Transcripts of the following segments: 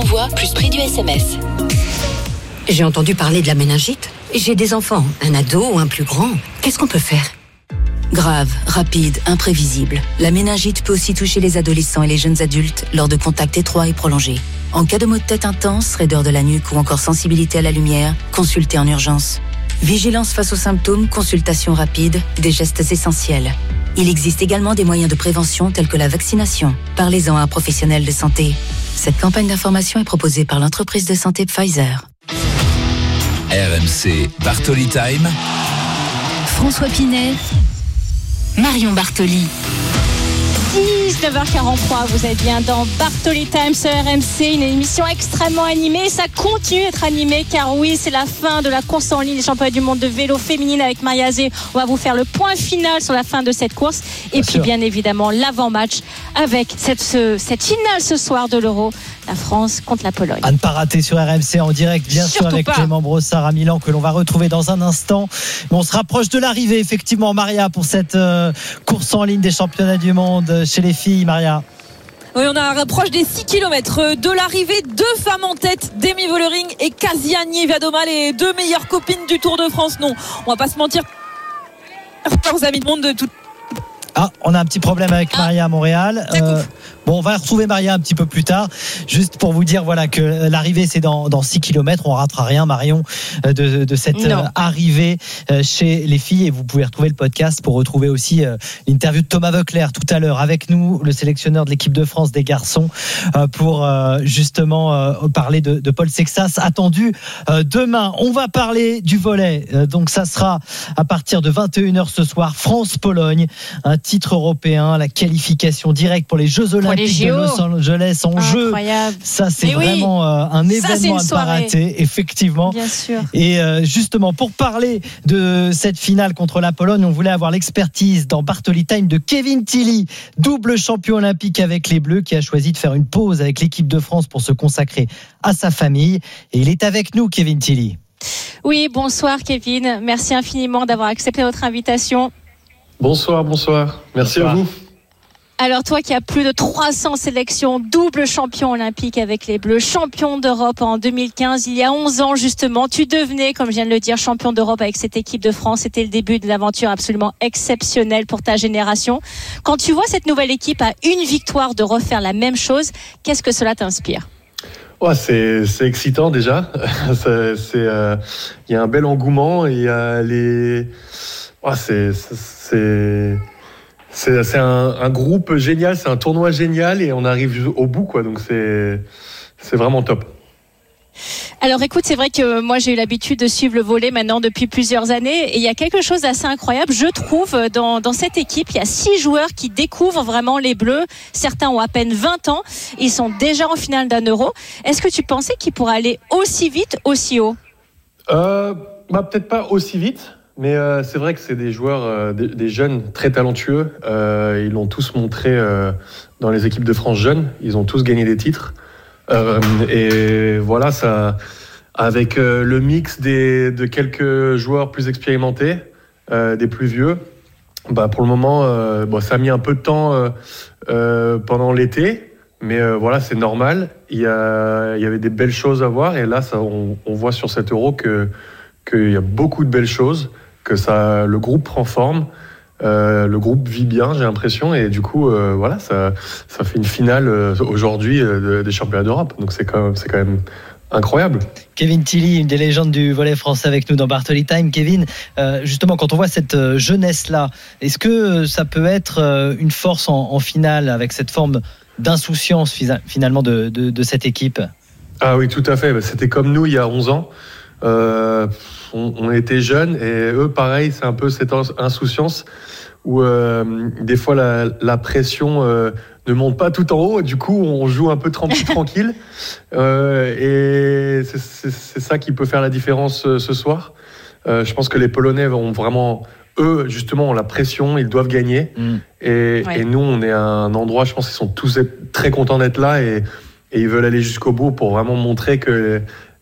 d'envoi plus prix du SMS. J'ai entendu parler de la méningite. J'ai des enfants, un ado ou un plus grand. Qu'est-ce qu'on peut faire ? Grave, rapide, imprévisible. La méningite peut aussi toucher les adolescents et les jeunes adultes lors de contacts étroits et prolongés. En cas de maux de tête intense, raideur de la nuque ou encore sensibilité à la lumière, consultez en urgence. Vigilance face aux symptômes, consultation rapide, des gestes essentiels. Il existe également des moyens de prévention tels que la vaccination. Parlez-en à un professionnel de santé. Cette campagne d'information est proposée par l'entreprise de santé Pfizer. RMC Bartoli Time. François Pinet, Marion Bartoli. 19h43, vous êtes bien dans Bartoli Time sur RMC, une émission extrêmement animée et ça continue d'être animé car oui, c'est la fin de la course en ligne des championnats du monde de vélo féminine avec Maria Azé. On va vous faire le point final sur la fin de cette course et puis bien évidemment l'avant-match avec cette finale ce soir de l'Euro, la France contre la Pologne. À ne pas rater sur RMC en direct, bien sûr, avec Clément Brossard à Milan que l'on va retrouver dans un instant. Mais on se rapproche de l'arrivée, effectivement, Maria, pour cette course en ligne des championnats du monde chez les filles, Maria. Oui, on approche des 6 km de l'arrivée. 2 femmes en tête, Demi Vollering et Kasia Niewiadoma, les 2 meilleures copines du Tour de France. Non, on va pas se mentir. Leurs amis de monde de tout. Ah, on a un petit problème avec Maria à Montréal. Bon, on va retrouver Maria un petit peu plus tard. Juste pour vous dire voilà, que l'arrivée, c'est dans 6 km. On ne ratera rien, Marion, de cette arrivée chez les filles. Et vous pouvez retrouver le podcast pour retrouver aussi l'interview de Thomas Voeckler tout à l'heure avec nous, le sélectionneur de l'équipe de France des garçons, pour justement parler de Paul Sexas, attendu demain. On va parler du volley. Donc, ça sera à partir de 21h ce soir. France-Pologne, un titre européen, la qualification directe pour les Jeux Olympiques de Los Angeles en jeu. Ça, c'est vraiment un événement à ne pas rater, effectivement. Bien sûr. Et justement, pour parler de cette finale contre la Pologne, on voulait avoir l'expertise dans Bartoli Time de Kevin Tilly, double champion olympique avec les Bleus, qui a choisi de faire une pause avec l'équipe de France pour se consacrer à sa famille. Et il est avec nous, Kevin Tilly. Oui, bonsoir Kevin. Merci infiniment d'avoir accepté notre invitation. Bonsoir. Merci à vous. Alors toi qui as plus de 300 sélections, double champion olympique avec les Bleus, champion d'Europe en 2015, il y a 11 ans justement, tu devenais, comme je viens de le dire, champion d'Europe avec cette équipe de France. C'était le début d'une aventure absolument exceptionnelle pour ta génération. Quand tu vois cette nouvelle équipe à une victoire de refaire la même chose, qu'est-ce que cela t'inspire ? C'est excitant déjà. Il y a un bel engouement. Il y a c'est un groupe génial, c'est un tournoi génial et on arrive au bout, quoi. Donc c'est vraiment top. Alors écoute, c'est vrai que moi j'ai eu l'habitude de suivre le volley maintenant depuis plusieurs années et il y a quelque chose d'assez incroyable, je trouve, dans cette équipe. Il y a 6 joueurs qui découvrent vraiment les Bleus. Certains ont à peine 20 ans, ils sont déjà en finale d'un Euro. Est-ce que tu pensais qu'ils pourraient aller aussi vite, aussi haut ? Peut-être pas aussi vite. Mais c'est vrai que c'est des joueurs, des jeunes très talentueux. Ils l'ont tous montré dans les équipes de France jeunes. Ils ont tous gagné des titres. Et voilà, ça, avec le mix de quelques joueurs plus expérimentés, des plus vieux, pour le moment, ça a mis un peu de temps pendant l'été. Mais voilà, c'est normal. Il y avait des belles choses à voir. Et là, on voit sur cet Euro qu'il y a beaucoup de belles choses. Que le groupe prend forme, le groupe vit bien, j'ai l'impression, et du coup, ça fait une finale aujourd'hui des championnats d'Europe. Donc c'est quand même incroyable. Kevin Tilly, une des légendes du volley français avec nous dans Bartoli Time. Kevin, justement, quand on voit cette jeunesse-là, est-ce que ça peut être une force en finale avec cette forme d'insouciance finalement de cette équipe ? Ah oui, tout à fait. C'était comme nous il y a 11 ans. On était jeunes et eux pareil, c'est un peu cette insouciance où des fois la pression ne monte pas tout en haut, du coup on joue un peu tranquille et c'est ça qui peut faire la différence ce soir. Je pense que les Polonais ont vraiment, eux justement, ont la pression, ils doivent gagner et nous on est à un endroit, je pense qu'ils sont tous très contents d'être là et ils veulent aller jusqu'au bout pour vraiment montrer que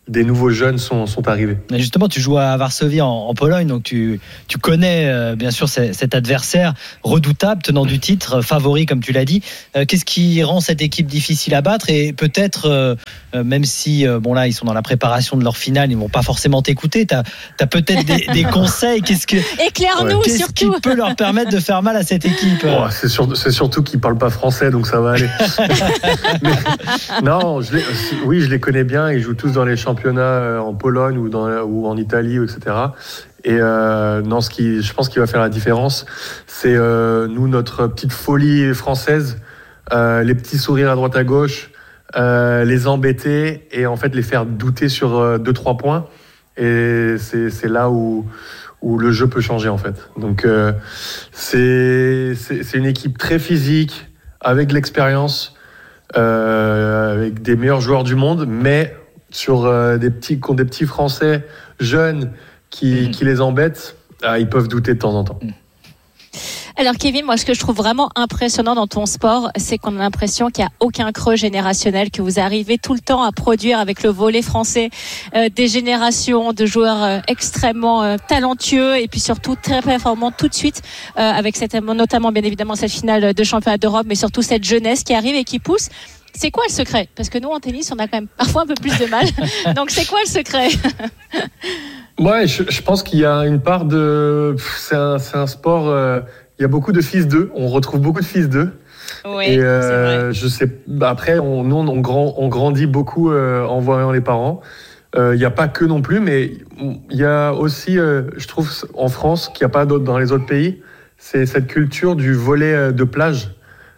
des nouveaux jeunes sont arrivés. Mais justement, tu joues à Varsovie en Pologne, donc tu connais bien sûr cet adversaire redoutable, tenant du titre, favori comme tu l'as dit. Qu'est-ce qui rend cette équipe difficile à battre? Et peut-être, même si là ils sont dans la préparation de leur finale, ils vont pas forcément t'écouter. T'as peut-être des conseils. Éclaire-nous qu'est-ce qui peut leur permettre de faire mal à cette équipe? C'est surtout qu'ils parlent pas français, donc ça va aller. Mais, non, je les connais bien. Ils jouent tous dans les championnats en Pologne ou en Italie, etc. Et je pense qu'il va faire la différence, c'est notre petite folie française, les petits sourires à droite à gauche, les embêter et en fait les faire douter sur 2-3 points. Et c'est là où le jeu peut changer en fait. Donc c'est une équipe très physique, avec de l'expérience, avec des meilleurs joueurs du monde, mais sur des petits Français jeunes qui les embêtent, ils peuvent douter de temps en temps. Alors Kevin, moi ce que je trouve vraiment impressionnant dans ton sport, c'est qu'on a l'impression qu'il n'y a aucun creux générationnel, que vous arrivez tout le temps à produire avec le volley français des générations de joueurs extrêmement talentueux et puis surtout très performants tout de suite, avec notamment bien évidemment cette finale de championnat d'Europe, mais surtout cette jeunesse qui arrive et qui pousse. C'est quoi le secret? Parce que nous, en tennis, on a quand même parfois un peu plus de mal. Donc, c'est quoi le secret? Ouais, je pense qu'il y a une part de... C'est un sport... il y a beaucoup de fils d'eux. On retrouve beaucoup de fils d'eux. Oui, et c'est vrai. Je sais... Après, on grandit beaucoup en voyant les parents. Il n'y a pas que non plus, mais il y a aussi, je trouve, en France, qu'il n'y a pas dans les autres pays, c'est cette culture du volley de plage.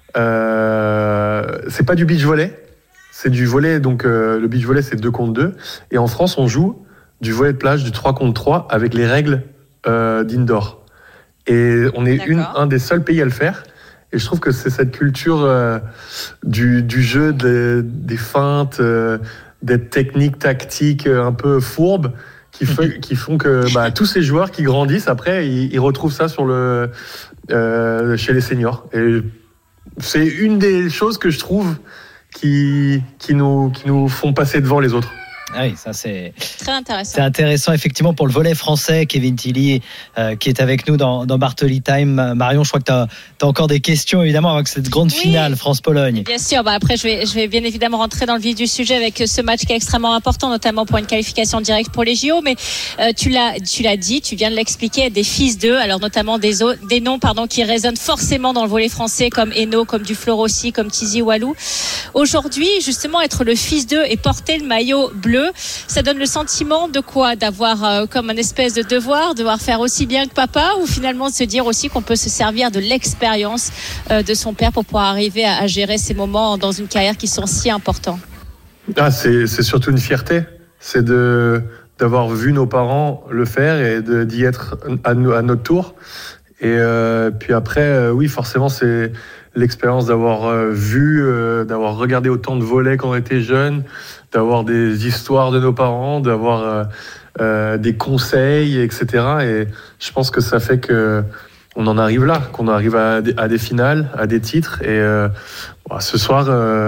C'est pas du beach volley, c'est du volley, donc le beach volley c'est 2 contre 2, et en France on joue du volley de plage, du 3 contre 3 avec les règles d'indoor, et on est un des seuls pays à le faire. Et je trouve que c'est cette culture du jeu, des feintes, des techniques tactiques un peu fourbes qui font que tous ces joueurs qui grandissent après ils retrouvent ça chez les seniors. Et c'est une des choses que je trouve qui nous font passer devant les autres. Ah oui, ça c'est très intéressant. C'est intéressant effectivement pour le volley français. Kevin Tilly qui est avec nous dans Bartoli Time. Marion, je crois que tu as encore des questions évidemment avec cette grande finale France-Pologne. Bien sûr, après je vais bien évidemment rentrer dans le vif du sujet avec ce match qui est extrêmement important, notamment pour une qualification directe pour les JO. Mais tu l'as dit, tu viens de l'expliquer, des fils d'eux, alors notamment des noms qui résonnent forcément dans le volley français, comme Hainaut, comme Duflo Rossi, comme Tizi Walou. Aujourd'hui, justement, être le fils d'eux et porter le maillot bleu, ça donne le sentiment de quoi? D'avoir comme un espèce de devoir faire aussi bien que papa, ou finalement de se dire aussi qu'on peut se servir de l'expérience de son père pour pouvoir arriver à gérer ces moments dans une carrière qui sont si importants? C'est surtout une fierté, c'est d'avoir vu nos parents le faire et d'y être à notre tour. Et puis après, oui, forcément, c'est l'expérience d'avoir vu, d'avoir regardé autant de volley quand on était jeune, d'avoir des histoires de nos parents, d'avoir des conseils, etc. Et je pense que ça fait que on en arrive là, qu'on arrive à des finales, à des titres. Et ce soir,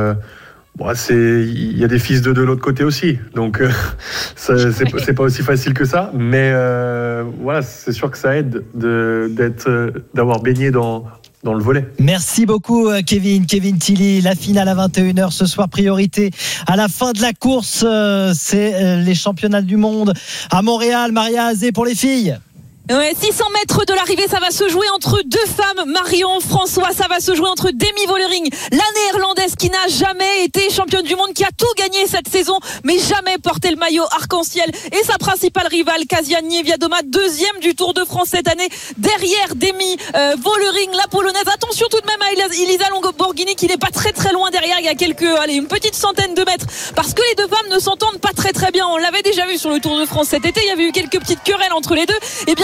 il y a des fils de l'autre côté aussi. Donc c'est pas aussi facile que ça. Mais c'est sûr que ça aide d'avoir baigné dans le volley. Merci beaucoup Kevin Tilly. La finale à 21h ce soir, priorité à la fin de la course, c'est les championnats du monde à Montréal. Maria Azé pour les filles. Ouais, 600 mètres de l'arrivée, ça va se jouer entre deux femmes, Marion, François, ça va se jouer entre Demi Vollering, la néerlandaise qui n'a jamais été championne du monde, qui a tout gagné cette saison, mais jamais porté le maillot arc-en-ciel, et sa principale rivale, Kasia Niewiadoma, deuxième du Tour de France cette année, derrière Demi Vollering, la polonaise. Attention tout de même à Elisa Longo-Borghini qui n'est pas très très loin derrière, il y a une petite centaine de mètres, parce que les deux femmes ne s'entendent pas très très bien. On l'avait déjà vu sur le Tour de France cet été, il y avait eu quelques petites querelles entre les deux. Et bien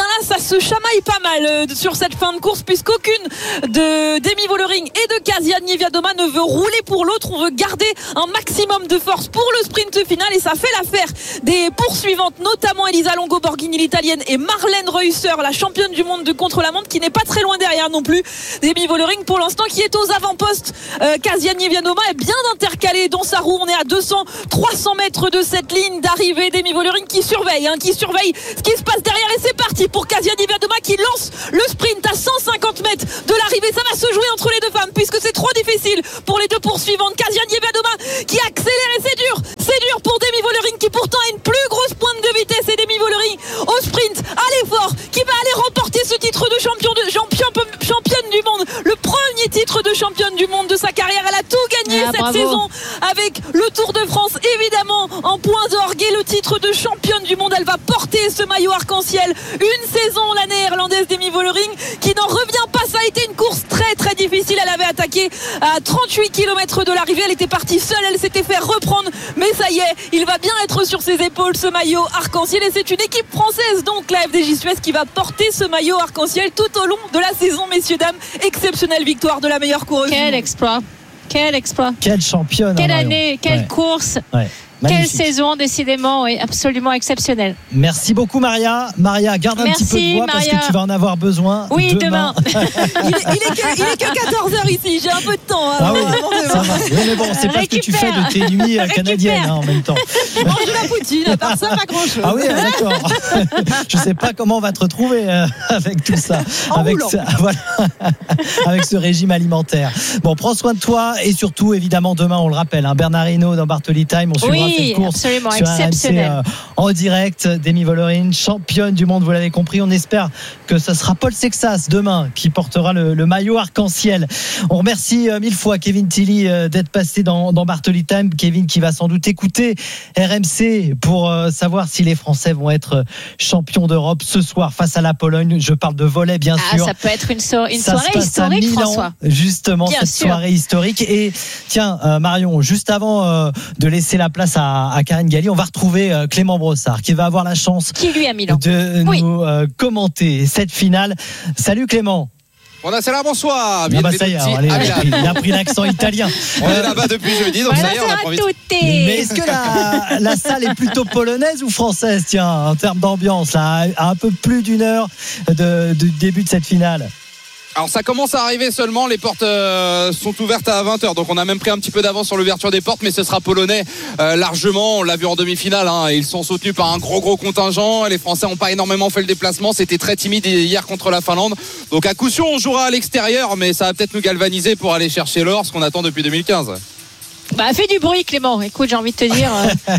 là, ça se chamaille pas mal sur cette fin de course, puisqu'aucune de Demi Vollering et de Kasia Niewiadoma ne veut rouler pour l'autre. On veut garder un maximum de force pour le sprint final, et ça fait l'affaire des poursuivantes, notamment Elisa Longo Borghini, l'italienne, et Marlène Reusser, la championne du monde de contre-la-montre, qui n'est pas très loin derrière non plus. Demi Vollering pour l'instant qui est aux avant-postes. Kasia Niewiadoma est bien intercalée dans sa roue. On est à 300 mètres de cette ligne d'arrivée. Demi Vollering qui surveille ce qui se passe derrière, et c'est parti pour Kasia Niewiadoma qui lance le sprint à 150 mètres de l'arrivée. Ça va se jouer entre les deux femmes puisque c'est trop difficile pour les deux poursuivantes. Kasia Niewiadoma qui accélère, et c'est dur pour Demi Vollering qui pourtant a une plus grosse pointe de vitesse, et Demi Vollering au sprint à l'effort qui va aller remporter ce titre de championne du monde, le premier titre de championne du monde de sa carrière. Elle a tout gagné cette saison avec le Tour de France, évidemment en point d'orgue, et le titre de championne du monde. Elle va porter ce maillot arc-en-ciel une saison, la néerlandaise Demi Vollering qui n'en revient pas. Ça a été une course très très difficile. Elle avait attaqué à 38 km de l'arrivée, elle était partie seule, elle s'était fait reprendre, mais ça y est, il va bien être sur ses épaules ce maillot arc-en-ciel, et c'est une équipe française, donc la FDJ Suez, qui va porter ce maillot arc-en-ciel tout au long de la saison. Messieurs, dames, exceptionnelle victoire de la meilleure coureuse. Quel exploit, quelle championne, quelle année, quelle course. Quelle saison, décidément, oui, absolument exceptionnelle. Merci beaucoup, Maria. Maria, garde un petit peu de voix, Maria, parce que tu vas en avoir besoin. Oui, demain. il est que 14h ici, j'ai un peu de temps. Ah oui, ça va. Oui, mais bon, c'est pas ce que tu fais de tes nuits canadiennes en même temps. Je mange de la poutine, à part ça, pas grand chose. Ah oui, d'accord. Je sais pas comment on va te retrouver avec tout ça. Avec ce régime alimentaire. Bon, prends soin de toi, et surtout, évidemment, demain, on le rappelle, Bernard Hinault dans Bartoli Time, on suivra cette course absolument sur exceptionnel. En direct. Demi Vollering, championne du monde, vous l'avez compris. On espère que ce sera Paul Sexas demain qui portera le maillot arc-en-ciel. On remercie mille fois Kevin Tilly d'être passé dans Bartoli Time. Kevin qui va sans doute écouter RMC pour savoir si les Français vont être champions d'Europe ce soir face à la Pologne. Je parle de volley, bien sûr. Ça peut être une soirée historique, François. Justement, bien cette sûr. Soirée historique. Et tiens, Marion, juste avant de laisser la place à Karine Galli, on va retrouver Clément Brossard qui va avoir la chance de nous commenter cette finale. Salut Clément. Buonasera, bonsoir. Ça y est, il a pris l'accent italien. On est là-bas depuis jeudi, donc ça y est, on apprend vite. Mais est-ce que la salle est plutôt polonaise ou française, tiens, en termes d'ambiance, là, à un peu plus d'une heure du début de cette finale? Alors ça commence à arriver seulement, les portes sont ouvertes à 20h, donc on a même pris un petit peu d'avance sur l'ouverture des portes, mais ce sera polonais largement. On l'a vu en demi-finale, ils sont soutenus par un gros contingent. Les Français n'ont pas énormément fait le déplacement, c'était très timide hier contre la Finlande, donc à coup sûr on jouera à l'extérieur, mais ça va peut-être nous galvaniser pour aller chercher l'or, ce qu'on attend depuis 2015. Fais du bruit, Clément. Écoute, j'ai envie de te dire.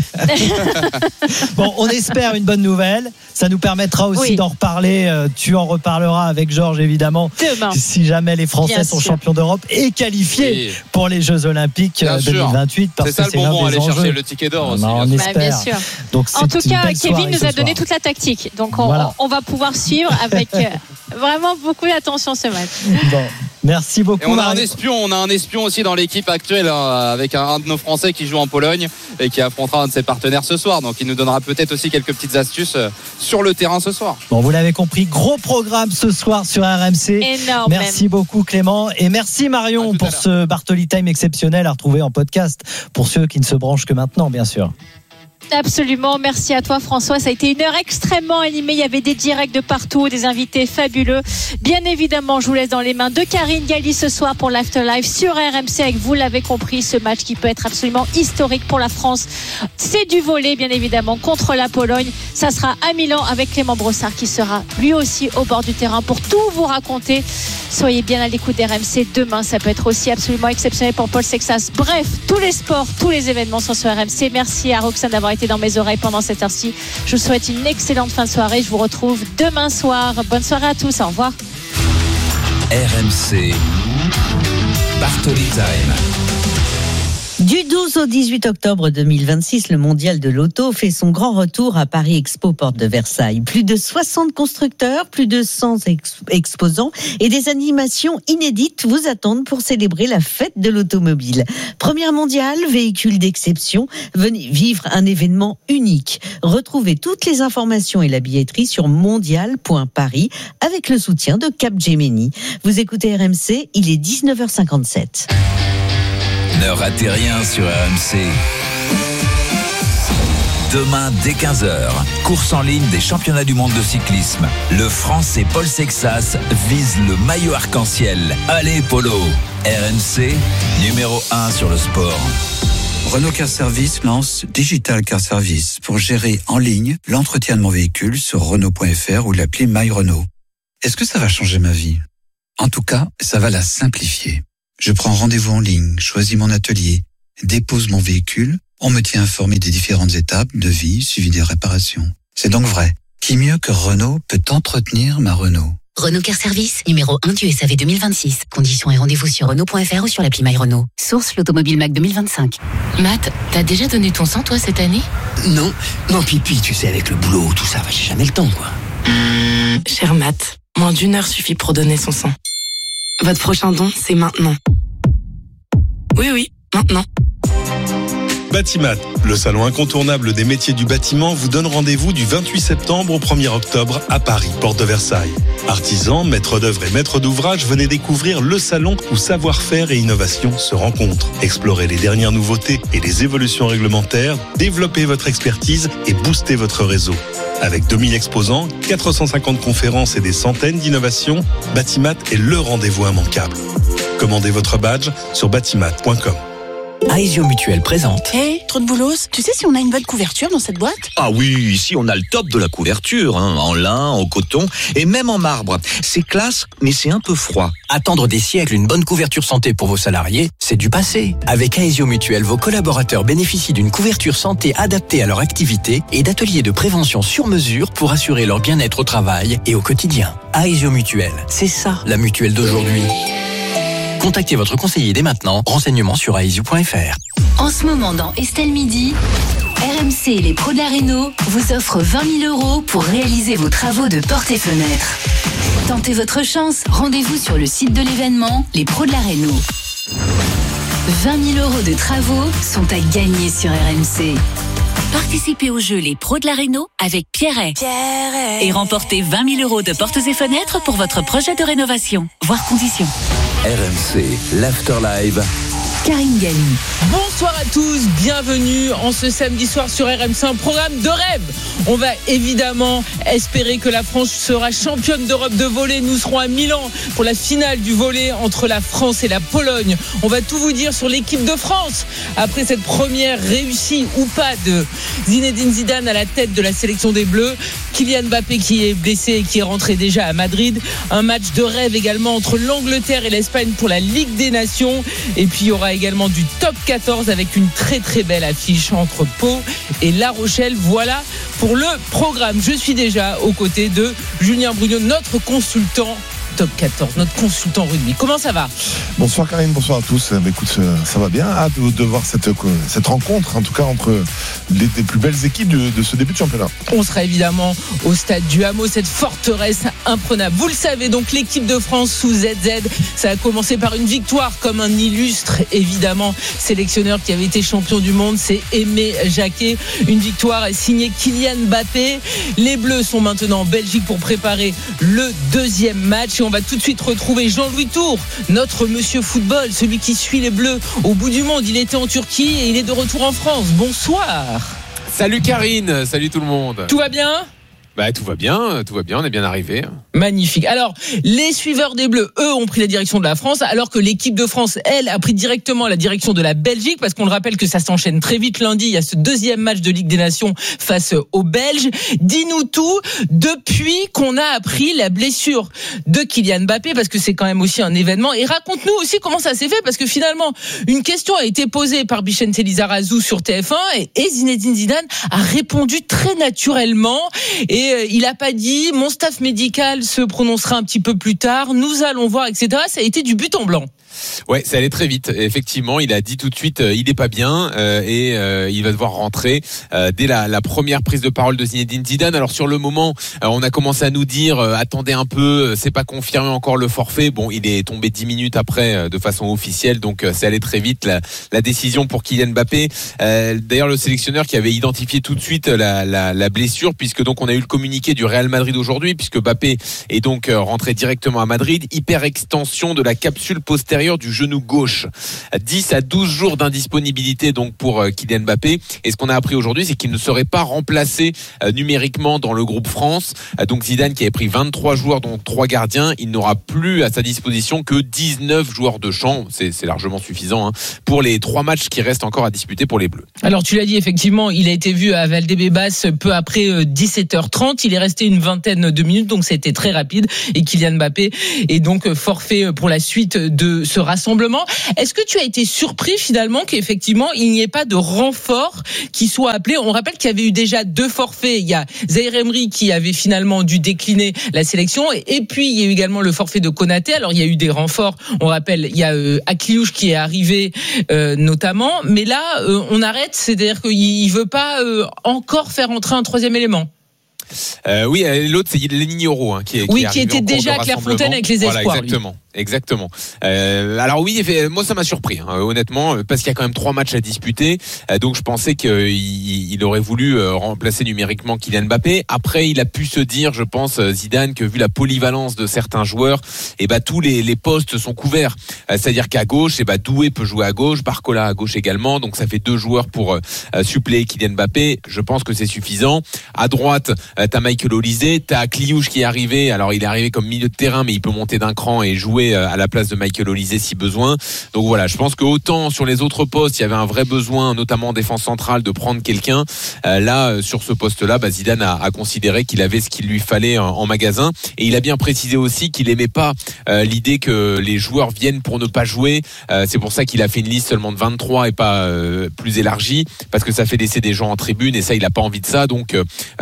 Bon, on espère une bonne nouvelle. Ça nous permettra aussi d'en reparler. Tu en reparleras avec Georges, évidemment. Demain. Si jamais les Français sont champions d'Europe et qualifiés pour les Jeux Olympiques 2028. Parce c'est ça que le bonbon, aller chercher enjeux. Le ticket d'or aussi. On espère. Bien sûr. Donc, en tout cas, Kevin nous a donné toute la tactique. Donc, on va pouvoir suivre avec vraiment beaucoup d'attention ce match. Bon. Merci beaucoup. Et on a un espion aussi dans l'équipe actuelle, avec un de nos Français qui joue en Pologne et qui affrontera un de ses partenaires ce soir. Donc il nous donnera peut-être aussi quelques petites astuces sur le terrain ce soir. Bon, vous l'avez compris, gros programme ce soir sur RMC. Énorme. Merci beaucoup Clément, et merci Marion pour ce Bartoli Time exceptionnel à retrouver en podcast pour ceux qui ne se branchent que maintenant, bien sûr. Absolument, merci à toi François, ça a été une heure extrêmement animée, il y avait des directs de partout, des invités fabuleux. Bien évidemment, je vous laisse dans les mains de Karine Galli ce soir pour l'Afterlife sur RMC, avec, vous l'avez compris, ce match qui peut être absolument historique pour la France. C'est du volley bien évidemment contre la Pologne, ça sera à Milan avec Clément Brossard qui sera lui aussi au bord du terrain pour tout vous raconter. Soyez bien à l'écoute d'RMC demain, ça peut être aussi absolument exceptionnel pour Paul Sexas. Bref, tous les sports, tous les événements sont sur RMC. Merci à Roxane d'avoir été dans mes oreilles pendant cette heure-ci. Je vous souhaite une excellente fin de soirée. Je vous retrouve demain soir. Bonne soirée à tous. Au revoir. RMC Bartoli Time. Du 12 au 18 octobre 2026, le mondial de l'auto fait son grand retour à Paris Expo, porte de Versailles. Plus de 60 constructeurs, plus de 100 exposants et des animations inédites vous attendent pour célébrer la fête de l'automobile. Première mondiale, véhicule d'exception, venez vivre un événement unique. Retrouvez toutes les informations et la billetterie sur mondial.paris avec le soutien de Capgemini. Vous écoutez RMC, il est 19h57. Ne ratez rien sur RMC. Demain, dès 15h, course en ligne des championnats du monde de cyclisme. Le Français Paul Sexas vise le maillot arc-en-ciel. Allez, Polo! RMC, numéro 1 sur le sport. Renault Car Service lance Digital Car Service pour gérer en ligne l'entretien de mon véhicule sur Renault.fr ou l'appli My Renault. Est-ce que ça va changer ma vie? En tout cas, ça va la simplifier. Je prends rendez-vous en ligne, choisis mon atelier, dépose mon véhicule, on me tient informé des différentes étapes de vie suivi des réparations. C'est donc vrai. Qui mieux que Renault peut entretenir ma Renault? Renault Car Service, numéro 1 du SAV 2026. Conditions et rendez-vous sur Renault.fr ou sur l'appli My Renault. Source l'Automobile Mac 2025. Matt, t'as déjà donné ton sang, toi, cette année? Non, Pipi, tu sais, avec le boulot, tout ça, j'ai jamais le temps, quoi. Cher Matt, moins d'1 heure suffit pour donner son sang. Votre prochain don, c'est maintenant. Oui, maintenant. Batimat, le salon incontournable des métiers du bâtiment, vous donne rendez-vous du 28 septembre au 1er octobre à Paris, porte de Versailles. Artisans, maîtres d'œuvre et maîtres d'ouvrage, venez découvrir le salon où savoir-faire et innovation se rencontrent. Explorez les dernières nouveautés et les évolutions réglementaires, développez votre expertise et boostez votre réseau. Avec 2000 exposants, 450 conférences et des centaines d'innovations, Batimat est le rendez-vous immanquable. Commandez votre badge sur batimat.com. Aesio Mutuel présente. Hey, trop de boulos. Tu sais si on a une bonne couverture dans cette boîte? Ah oui, ici on a le top de la couverture, en lin, en coton et même en marbre. C'est classe, mais c'est un peu froid. Attendre des siècles une bonne couverture santé pour vos salariés, c'est du passé. Avec Aesio Mutuel, vos collaborateurs bénéficient d'une couverture santé adaptée à leur activité et d'ateliers de prévention sur mesure pour assurer leur bien-être au travail et au quotidien. Aesio Mutuel, c'est ça la mutuelle d'aujourd'hui. Contactez votre conseiller dès maintenant. Renseignements sur aesio.fr. En ce moment, dans Estelle Midi, RMC et les pros de la Réno vous offrent 20 000 € pour réaliser vos travaux de portes et fenêtres. Tentez votre chance. Rendez-vous sur le site de l'événement, les pros de la Réno. 20 000 € de travaux sont à gagner sur RMC. Participez au jeu Les Pros de la Réno avec Pierret. Et remportez 20 000 € de portes et fenêtres pour votre projet de rénovation. Voir conditions. RMC, l'After Live. Karine Galli. Bonsoir à tous, bienvenue en ce samedi soir sur RMC, un programme de rêve. On va évidemment espérer que la France sera championne d'Europe de volley. Nous serons à Milan pour la finale du volley entre la France et la Pologne. On va tout vous dire sur l'équipe de France après cette première réussie ou pas de Zinedine Zidane à la tête de la sélection des Bleus. Kylian Mbappé qui est blessé et qui est rentré déjà à Madrid. Un match de rêve également entre l'Angleterre et l'Espagne pour la Ligue des Nations. Et puis il y aura également du top 14 avec une très très belle affiche entre Pau et La Rochelle. Voilà pour le programme. Je suis déjà aux côtés de Julien Brugnot, notre consultant top 14, notre consultant rugby. Comment ça va? Bonsoir Karine, bonsoir à tous. Écoute, ça va bien. Hâte de voir cette rencontre, en tout cas entre les plus belles équipes de ce début de championnat. On sera évidemment au stade du Hameau, cette forteresse imprenable. Vous le savez, donc l'équipe de France sous ZZ, ça a commencé par une victoire comme un illustre, évidemment, sélectionneur qui avait été champion du monde, c'est Aimé Jacquet. Une victoire signée Kylian Mbappé. Les Bleus sont maintenant en Belgique pour préparer le deuxième match. Et on va tout de suite retrouver Jean-Louis Tour, notre monsieur football, celui qui suit les Bleus au bout du monde. Il était en Turquie et il est de retour en France. Bonsoir. Salut Karine, salut tout le monde. Tout va bien ? Bah, tout va bien, on est bien arrivé. Magnifique. Alors, les suiveurs des Bleus, eux, ont pris la direction de la France, alors que l'équipe de France, elle, a pris directement la direction de la Belgique, parce qu'on le rappelle que ça s'enchaîne très vite. Lundi, il y a ce deuxième match de Ligue des Nations face aux Belges. Dis-nous tout depuis qu'on a appris la blessure de Kylian Mbappé, parce que c'est quand même aussi un événement. Et raconte-nous aussi comment ça s'est fait, parce que finalement, une question a été posée par Bicente Lizarazu sur TF1, et Zinedine Zidane a répondu très naturellement. Et il n'a pas dit, mon staff médical se prononcera un petit peu plus tard, nous allons voir, etc. Ça a été du but en blanc. Ouais, ça allait très vite. Effectivement, il a dit tout de suite, il est pas bien et il va devoir rentrer dès la première prise de parole de Zinedine Zidane. Alors sur le moment, on a commencé à nous dire attendez un peu, c'est pas confirmé encore le forfait. Bon, il est tombé 10 minutes après de façon officielle, donc ça allait très vite la décision pour Kylian Mbappé. D'ailleurs, le sélectionneur qui avait identifié tout de suite la blessure, puisque donc on a eu le communiqué du Real Madrid aujourd'hui, puisque Mbappé est donc rentré directement à Madrid. Hyperextension de la capsule postérieure du genou gauche. 10 à 12 jours d'indisponibilité donc pour Kylian Mbappé. Et ce qu'on a appris aujourd'hui, c'est qu'il ne serait pas remplacé numériquement dans le groupe France. Donc Zidane, qui avait pris 23 joueurs dont 3 gardiens, il n'aura plus à sa disposition que 19 joueurs de champ. C'est largement suffisant pour les 3 matchs qui restent encore à disputer pour les Bleus. Alors tu l'as dit, effectivement, il a été vu à Valdebebas peu après 17h30. Il est resté une vingtaine de minutes, donc c'était très rapide. Et Kylian Mbappé est donc forfait pour la suite de ce rassemblement. Est-ce que tu as été surpris finalement qu'effectivement il n'y ait pas de renfort qui soit appelé? On rappelle qu'il y avait eu déjà 2 forfaits. Il y a Zaïre Emery qui avait finalement dû décliner la sélection, et puis il y a eu également le forfait de Konaté. Alors il y a eu des renforts. On rappelle, il y a Akliouche qui est arrivé notamment, mais là on arrête. C'est-à-dire qu'il veut pas encore faire entrer un troisième élément. Oui, l'autre c'est Lenny Yoro qui était déjà à Clairefontaine avec les espoirs. Voilà, exactement. Alors oui, moi ça m'a surpris honnêtement, parce qu'il y a quand même 3 matchs à disputer, donc je pensais qu'il aurait voulu remplacer numériquement Kylian Mbappé. Après, il a pu se dire, je pense, Zidane, que vu la polyvalence de certains joueurs, tous les postes sont couverts. C'est-à-dire qu'à gauche, Doué peut jouer à gauche, Barcola à gauche également, donc ça fait 2 joueurs pour suppléer Kylian Mbappé. Je pense que c'est suffisant. À droite, t'as Michael Olise, t'as Akliouche qui est arrivé. Alors il est arrivé comme milieu de terrain, mais il peut monter d'un cran et jouer à la place de Michael Olise si besoin. Donc voilà, je pense que autant sur les autres postes il y avait un vrai besoin, notamment en défense centrale, de prendre quelqu'un. Là sur ce poste-là, Zidane a considéré qu'il avait ce qu'il lui fallait en magasin, et il a bien précisé aussi qu'il aimait pas l'idée que les joueurs viennent pour ne pas jouer. C'est pour ça qu'il a fait une liste seulement de 23 et pas plus élargie, parce que ça fait laisser des gens en tribune, et ça il a pas envie de ça. Donc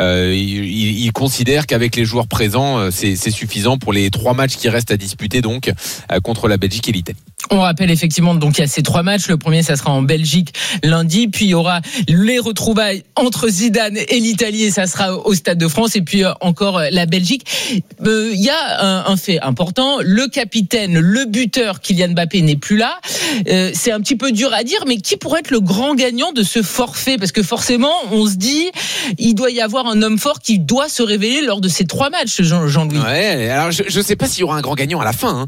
il considère qu'avec les joueurs présents c'est suffisant pour les 3 matchs qui restent à disputer, donc contre la Belgique et l'Italie. On rappelle effectivement, donc il y a ces 3 matchs. Le premier, ça sera en Belgique lundi, puis il y aura les retrouvailles entre Zidane et l'Italie, et ça sera au Stade de France, et puis encore la Belgique. Il y a un fait important, le capitaine, le buteur Kylian Mbappé n'est plus là. C'est un petit peu dur à dire, mais qui pourrait être le grand gagnant de ce forfait? Parce que forcément, on se dit, il doit y avoir un homme fort qui doit se révéler lors de ces 3 matchs, Jean-Louis. Ouais, alors je sais pas s'il y aura un grand gagnant à la fin.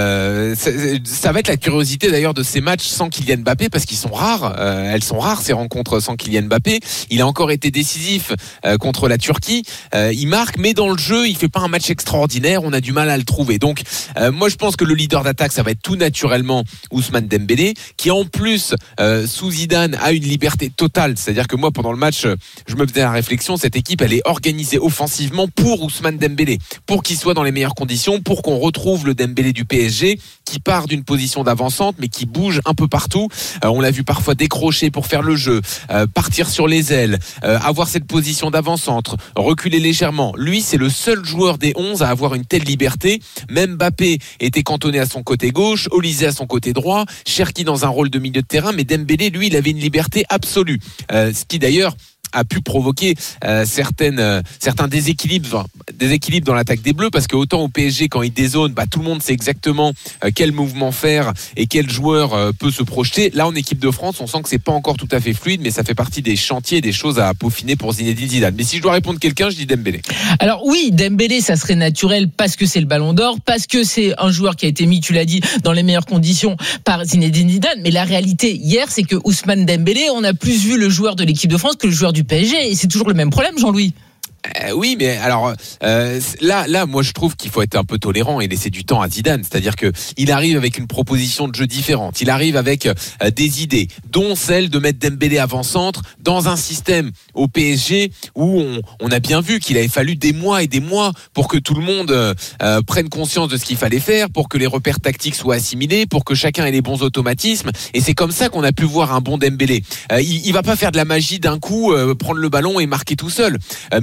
Ça va être la curiosité d'ailleurs de ces matchs sans Kylian Mbappé, parce qu'ils sont rares. Elles sont rares, ces rencontres sans Kylian Mbappé. Il a encore été décisif contre la Turquie. Il marque, mais dans le jeu, il fait pas un match extraordinaire. On a du mal à le trouver. Donc, moi, je pense que le leader d'attaque, ça va être tout naturellement Ousmane Dembélé, qui en plus, sous Zidane, a une liberté totale. C'est-à-dire que moi, pendant le match, je me faisais la réflexion, cette équipe, elle est organisée offensivement pour Ousmane Dembélé, pour qu'il soit dans les meilleures conditions, pour qu'on retrouve le Dembélé du PSG, qui part d'une position d'avancante, mais qui bouge un peu partout. On l'a vu parfois décrocher pour faire le jeu, partir sur les ailes, avoir cette position d'avancante, reculer légèrement. Lui, c'est le seul joueur des 11 à avoir une telle liberté. Même Mbappé était cantonné à son côté gauche, Olise à son côté droit, Cherki dans un rôle de milieu de terrain, mais Dembélé, lui, il avait une liberté absolue. Ce qui d'ailleurs a pu provoquer certains déséquilibres dans l'attaque des Bleus, parce que autant au PSG, quand il dézone, tout le monde sait exactement quel mouvement faire et quel joueur peut se projeter. Là, en équipe de France, on sent que c'est pas encore tout à fait fluide, mais ça fait partie des chantiers, des choses à peaufiner pour Zinedine Zidane. Mais si je dois répondre quelqu'un, je dis Dembélé. Alors oui, Dembélé, ça serait naturel parce que c'est le Ballon d'Or, parce que c'est un joueur qui a été mis, tu l'as dit, dans les meilleures conditions par Zinedine Zidane. Mais la réalité hier, c'est que Ousmane Dembélé, on a plus vu le joueur de l'équipe de France que le joueur du PSG, et c'est toujours le même problème, Jean-Louis. Oui, mais alors là, moi je trouve qu'il faut être un peu tolérant et laisser du temps à Zidane. C'est-à-dire que il arrive avec une proposition de jeu différente. Il arrive avec des idées, dont celle de mettre Dembélé avant-centre dans un système au PSG où on a bien vu qu'il avait fallu des mois et des mois pour que tout le monde prenne conscience de ce qu'il fallait faire, pour que les repères tactiques soient assimilés, pour que chacun ait les bons automatismes. Et c'est comme ça qu'on a pu voir un bon Dembélé. Il va pas faire de la magie d'un coup, prendre le ballon et marquer tout seul. Mais on sait que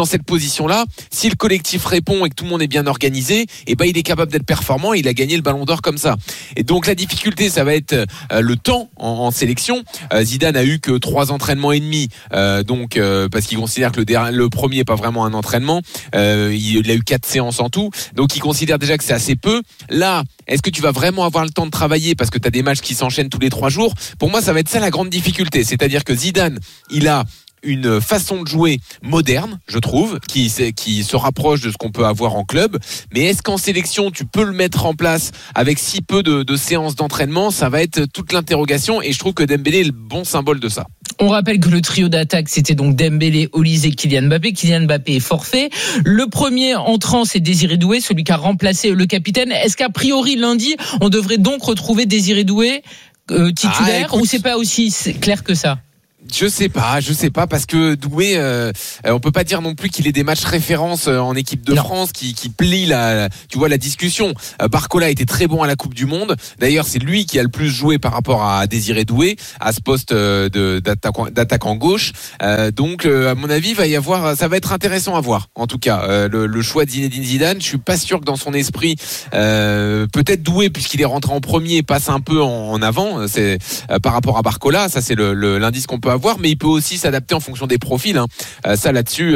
dans cette position-là, si le collectif répond et que tout le monde est bien organisé, et ben il est capable d'être performant. Il a gagné le Ballon d'Or comme ça. Et donc la difficulté, ça va être le temps en sélection. Zidane a eu que 3 entraînements et demi, donc parce qu'il considère que le premier n'est pas vraiment un entraînement. Il a eu 4 séances en tout, donc il considère déjà que c'est assez peu. Là, est-ce que tu vas vraiment avoir le temps de travailler parce que tu as des matchs qui s'enchaînent tous les 3 jours? Pour moi, ça va être ça la grande difficulté. C'est-à-dire que Zidane, il a une façon de jouer moderne, je trouve, qui se rapproche de ce qu'on peut avoir en club. Mais est-ce qu'en sélection, tu peux le mettre en place avec si peu de séances d'entraînement? Ça va être toute l'interrogation, et je trouve que Dembélé est le bon symbole de ça. On rappelle que le trio d'attaque, c'était donc Dembélé, Olise, Kylian Mbappé. Kylian Mbappé est forfait. Le premier entrant, c'est Désiré Doué, celui qui a remplacé le capitaine. Est-ce qu'a priori, lundi, on devrait donc retrouver Désiré Doué titulaire, ou c'est pas aussi clair que ça? Je sais pas parce que Doué, on peut pas dire non plus qu'il ait des matchs références en équipe de France qui plient la discussion. Barcola était très bon à la Coupe du Monde. D'ailleurs, c'est lui qui a le plus joué par rapport à Désiré Doué à ce poste d'attaquant gauche. Donc, à mon avis, ça va être intéressant à voir. En tout cas, le choix de Zinedine Zidane, je suis pas sûr que dans son esprit, peut-être Doué, puisqu'il est rentré en premier, passe un peu en avant. C'est par rapport à Barcola, ça c'est l'indice qu'on peut avoir, mais il peut aussi s'adapter en fonction des profils. Ça là-dessus,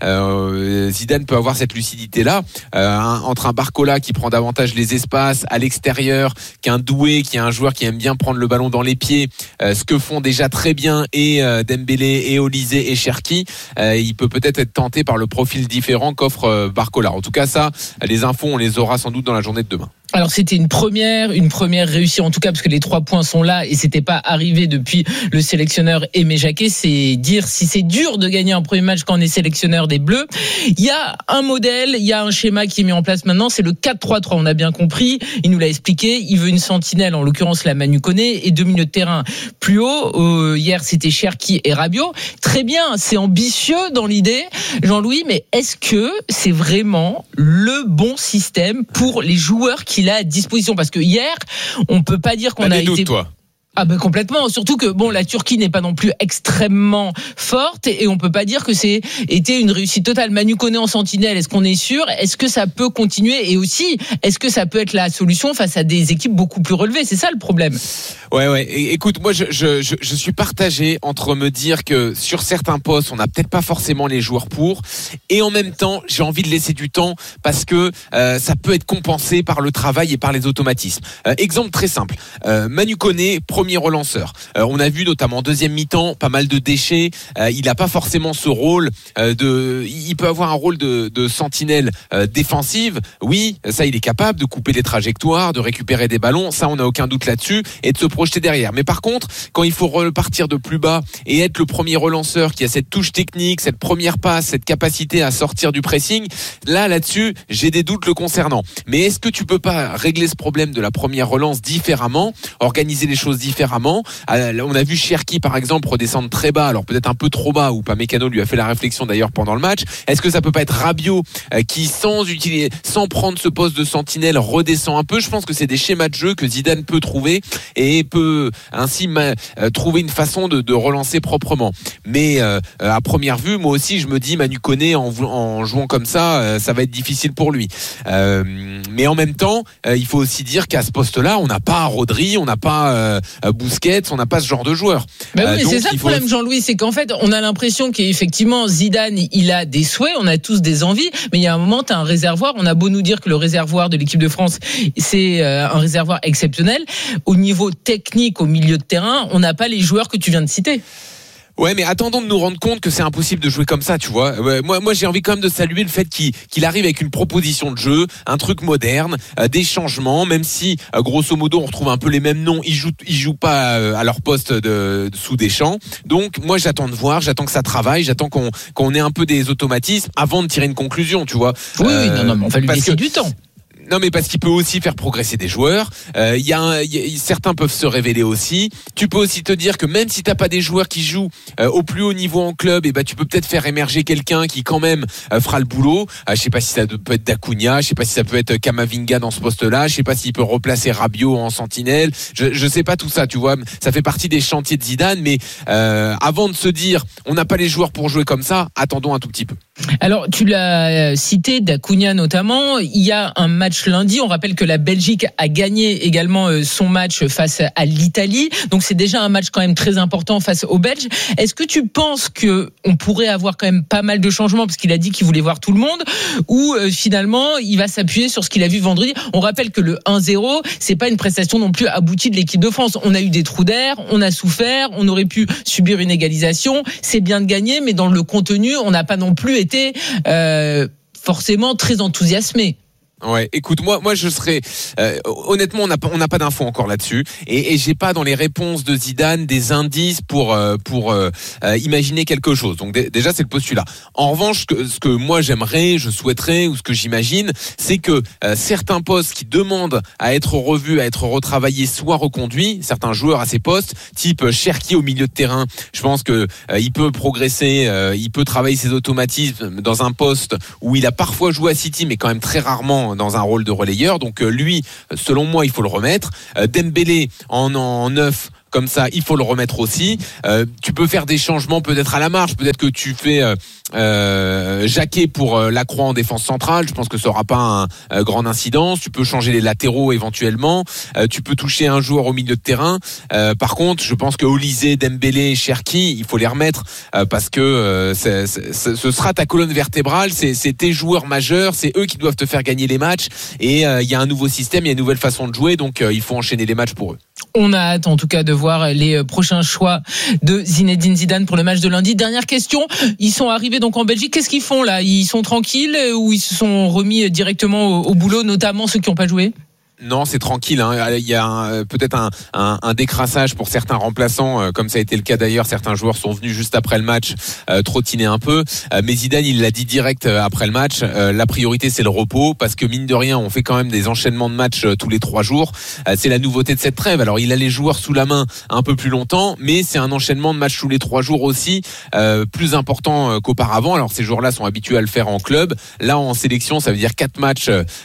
Zidane peut avoir cette lucidité-là entre un Barcola qui prend davantage les espaces à l'extérieur, qu'un Doué qui est un joueur qui aime bien prendre le ballon dans les pieds, ce que font déjà très bien et Dembélé et Olise et Cherki. Il peut peut-être être tenté par le profil différent qu'offre Barcola. En tout cas, ça, les infos, on les aura sans doute dans la journée de demain. Alors c'était une première réussite, en tout cas parce que les 3 points sont là et c'était pas arrivé depuis le sélectionneur Aimé Jacquet. C'est dire si c'est dur de gagner un premier match quand on est sélectionneur des Bleus. Il y a un modèle, il y a un schéma qui est mis en place maintenant, c'est le 4-3-3, on a bien compris, il nous l'a expliqué, il veut une sentinelle, en l'occurrence la Manu Koné, et 2 milieux de terrain plus haut. Hier c'était Cherki et Rabiot. Très bien, c'est ambitieux dans l'idée, Jean-Louis, mais est-ce que c'est vraiment le bon système pour les joueurs qu'il a à disposition? Parce que hier, on peut pas dire qu'on a été... Ah ben complètement, surtout que la Turquie n'est pas non plus extrêmement forte et on peut pas dire que c'est été une réussite totale. Manu Koné en sentinelle, est-ce qu'on est sûr? Est-ce que ça peut continuer? Et aussi, est-ce que ça peut être la solution face à des équipes beaucoup plus relevées? C'est ça le problème. Ouais. Écoute, moi je suis partagé entre me dire que sur certains postes, on n'a peut-être pas forcément les joueurs pour, et en même temps, j'ai envie de laisser du temps parce que ça peut être compensé par le travail et par les automatismes. Exemple très simple, Manu Koné, premier relanceur. On a vu notamment en deuxième mi-temps pas mal de déchets. Il n'a pas forcément ce rôle il peut avoir un rôle de sentinelle défensive. Oui, ça il est capable de couper les trajectoires, de récupérer des ballons. Ça on n'a aucun doute là-dessus et de se projeter derrière. Mais par contre, quand il faut repartir de plus bas et être le premier relanceur qui a cette touche technique, cette première passe, cette capacité à sortir du pressing, là-dessus, j'ai des doutes le concernant. Mais est-ce que tu peux pas régler ce problème de la première relance différemment, organiser les choses différemment? On a vu Cherki par exemple redescendre très bas, alors peut-être un peu trop bas, ou Upamecano lui a fait la réflexion d'ailleurs pendant le match. Est-ce que ça peut pas être Rabiot qui sans prendre ce poste de sentinelle redescend un peu? Je pense que c'est des schémas de jeu que Zidane peut trouver et peut ainsi trouver une façon de relancer proprement. Mais à première vue, moi aussi je me dis Manu Koné en jouant comme ça, ça va être difficile pour lui. Mais en même temps, il faut aussi dire qu'à ce poste-là, on n'a pas Rodri, on n'a pas Busquets, on n'a pas ce genre de joueur. Mais oui, c'est ça le problème, Jean-Louis, c'est qu'en fait, on a l'impression qu'effectivement Zidane, il a des souhaits, on a tous des envies, mais il y a un moment, tu as un réservoir. On a beau nous dire que le réservoir de l'équipe de France, c'est un réservoir exceptionnel. Au niveau technique, au milieu de terrain, on n'a pas les joueurs que tu viens de citer. Ouais, mais attendons de nous rendre compte que c'est impossible de jouer comme ça, tu vois. Moi, j'ai envie quand même de saluer le fait qu'il arrive avec une proposition de jeu, un truc moderne, des changements, même si, grosso modo, on retrouve un peu les mêmes noms. Ils jouent pas à leur poste sous Deschamps. Donc, moi, j'attends de voir, j'attends que ça travaille, j'attends qu'on ait un peu des automatismes avant de tirer une conclusion, tu vois. Oui, non, mais on va lui laisser du temps. Non, mais parce qu'il peut aussi faire progresser des joueurs. Certains peuvent se révéler aussi. Tu peux aussi te dire que même si t'as pas des joueurs qui jouent au plus haut niveau en club, et tu peux peut-être faire émerger quelqu'un qui quand même fera le boulot. Je sais pas si ça peut être Dacunia, je sais pas si ça peut être Kamavinga dans ce poste-là, je sais pas s'il peut replacer Rabiot en sentinelle. Je sais pas tout ça, tu vois. Ça fait partie des chantiers de Zidane, mais avant de se dire on n'a pas les joueurs pour jouer comme ça, attendons un tout petit peu. Alors, tu l'as cité, d'Acuna notamment. Il y a un match lundi. On rappelle que la Belgique a gagné également son match face à l'Italie. Donc, c'est déjà un match quand même très important face aux Belges. Est-ce que tu penses que on pourrait avoir quand même pas mal de changements parce qu'il a dit qu'il voulait voir tout le monde, ou finalement il va s'appuyer sur ce qu'il a vu vendredi? On rappelle que le 1-0, c'est pas une prestation non plus aboutie de l'équipe de France. On a eu des trous d'air, on a souffert, on aurait pu subir une égalisation. C'est bien de gagner, mais dans le contenu, on n'a pas non plus été forcément très enthousiasmé. Ouais, écoute, moi je serais honnêtement, on n'a pas d'infos encore là-dessus, et j'ai pas dans les réponses de Zidane des indices pour imaginer quelque chose. Donc déjà c'est le postulat. En revanche, ce que moi j'aimerais, je souhaiterais, ou ce que j'imagine, c'est que certains postes qui demandent à être revus, à être retravaillés, soient reconduits. Certains joueurs à ces postes, type Cherki au milieu de terrain, je pense que il peut progresser, il peut travailler ses automatismes dans un poste où il a parfois joué à City, mais quand même très rarement dans un rôle de relayeur. Donc lui, selon moi, il faut le remettre. Dembélé en neuf, comme ça, il faut le remettre aussi. Tu peux faire des changements peut-être à la marge. Peut-être que tu fais Jacquet pour Lacroix en défense centrale. Je pense que ça aura pas un grande incidence. Tu peux changer les latéraux éventuellement. Tu peux toucher un joueur au milieu de terrain. Par contre, je pense que Olysée, Dembélé, Cherki, il faut les remettre parce que ce sera ta colonne vertébrale. C'est tes joueurs majeurs. C'est eux qui doivent te faire gagner les matchs. Et il y a un nouveau système, il y a une nouvelle façon de jouer. Donc il faut enchaîner les matchs pour eux. On a hâte en tout cas de voir les prochains choix de Zinedine Zidane pour le match de lundi. Dernière question, ils sont arrivés donc en Belgique, qu'est-ce qu'ils font là? Ils sont tranquilles ou ils se sont remis directement au boulot, notamment ceux qui n'ont pas joué? Non, c'est tranquille, hein. Il y a peut-être un décrassage pour certains remplaçants, comme ça a été le cas d'ailleurs. Certains joueurs sont venus juste après le match trottiner un peu, mais Zidane il l'a dit direct après le match, la priorité c'est le repos, parce que mine de rien on fait quand même des enchaînements de matchs tous les 3 jours. C'est la nouveauté de cette trêve. Alors il a les joueurs sous la main un peu plus longtemps, mais c'est un enchaînement de matchs tous les 3 jours aussi, plus important qu'auparavant. Alors ces joueurs-là sont habitués à le faire en club. Là en sélection ça veut dire 4 matchs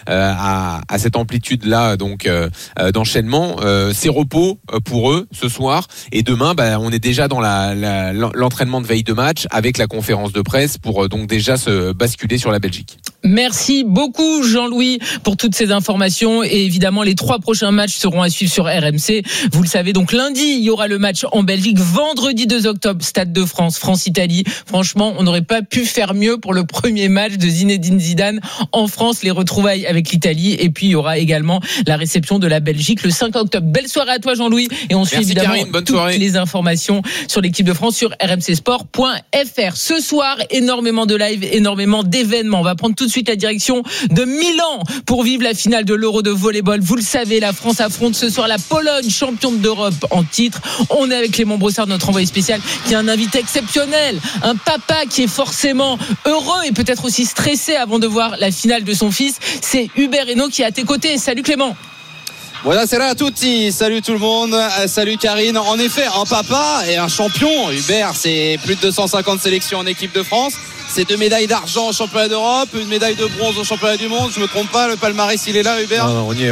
à cette amplitude-là, donc d'enchaînement. C'est repos pour eux ce soir, et demain on est déjà dans l'entraînement de veille de match avec la conférence de presse pour donc déjà se basculer sur la Belgique. Merci beaucoup Jean-Louis pour toutes ces informations, et évidemment les 3 prochains matchs seront à suivre sur RMC. Vous le savez, donc lundi il y aura le match en Belgique, vendredi 2 octobre Stade de France, France-Italie. Franchement on n'aurait pas pu faire mieux pour le premier match de Zinedine Zidane en France, les retrouvailles avec l'Italie, et puis il y aura également la réception de la Belgique le 5 octobre. Belle soirée à toi Jean-Louis, et on suit évidemment Karine, toutes les informations sur l'équipe de France sur rmcsport.fr. Ce soir, énormément de live, énormément d'événements. On va prendre tout de suite la direction de Milan pour vivre la finale de l'Euro de volleyball. Vous le savez, la France affronte ce soir la Pologne, championne d'Europe en titre. On est avec Clément Brossard, notre envoyé spécial, qui a un invité exceptionnel, un papa qui est forcément heureux et peut-être aussi stressé avant de voir la finale de son fils. C'est Hubert Hainaut qui est à tes côtés. Salut Clément. Buonasera a tutti, salut tout le monde, salut Karine. En effet, un papa et un champion. Hubert, c'est plus de 250 sélections en équipe de France. C'est 2 médailles d'argent au championnat d'Europe, une médaille de bronze au championnat du monde. Je me trompe pas, le palmarès il est là, Hubert. Non, on y est.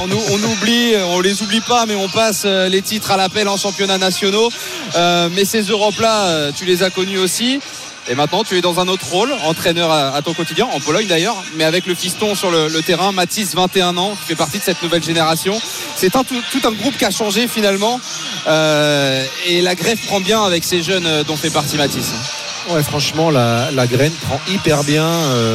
On les oublie pas, mais on passe les titres à l'appel en championnats nationaux. Mais ces Europes-là, tu les as connus aussi. Et maintenant, tu es dans un autre rôle, entraîneur à ton quotidien, en Pologne d'ailleurs, mais avec le fiston sur le terrain, Mathis, 21 ans, qui fait partie de cette nouvelle génération. C'est tout un groupe qui a changé finalement, et la greffe prend bien avec ces jeunes dont fait partie Mathis. Ouais, franchement, la graine prend hyper bien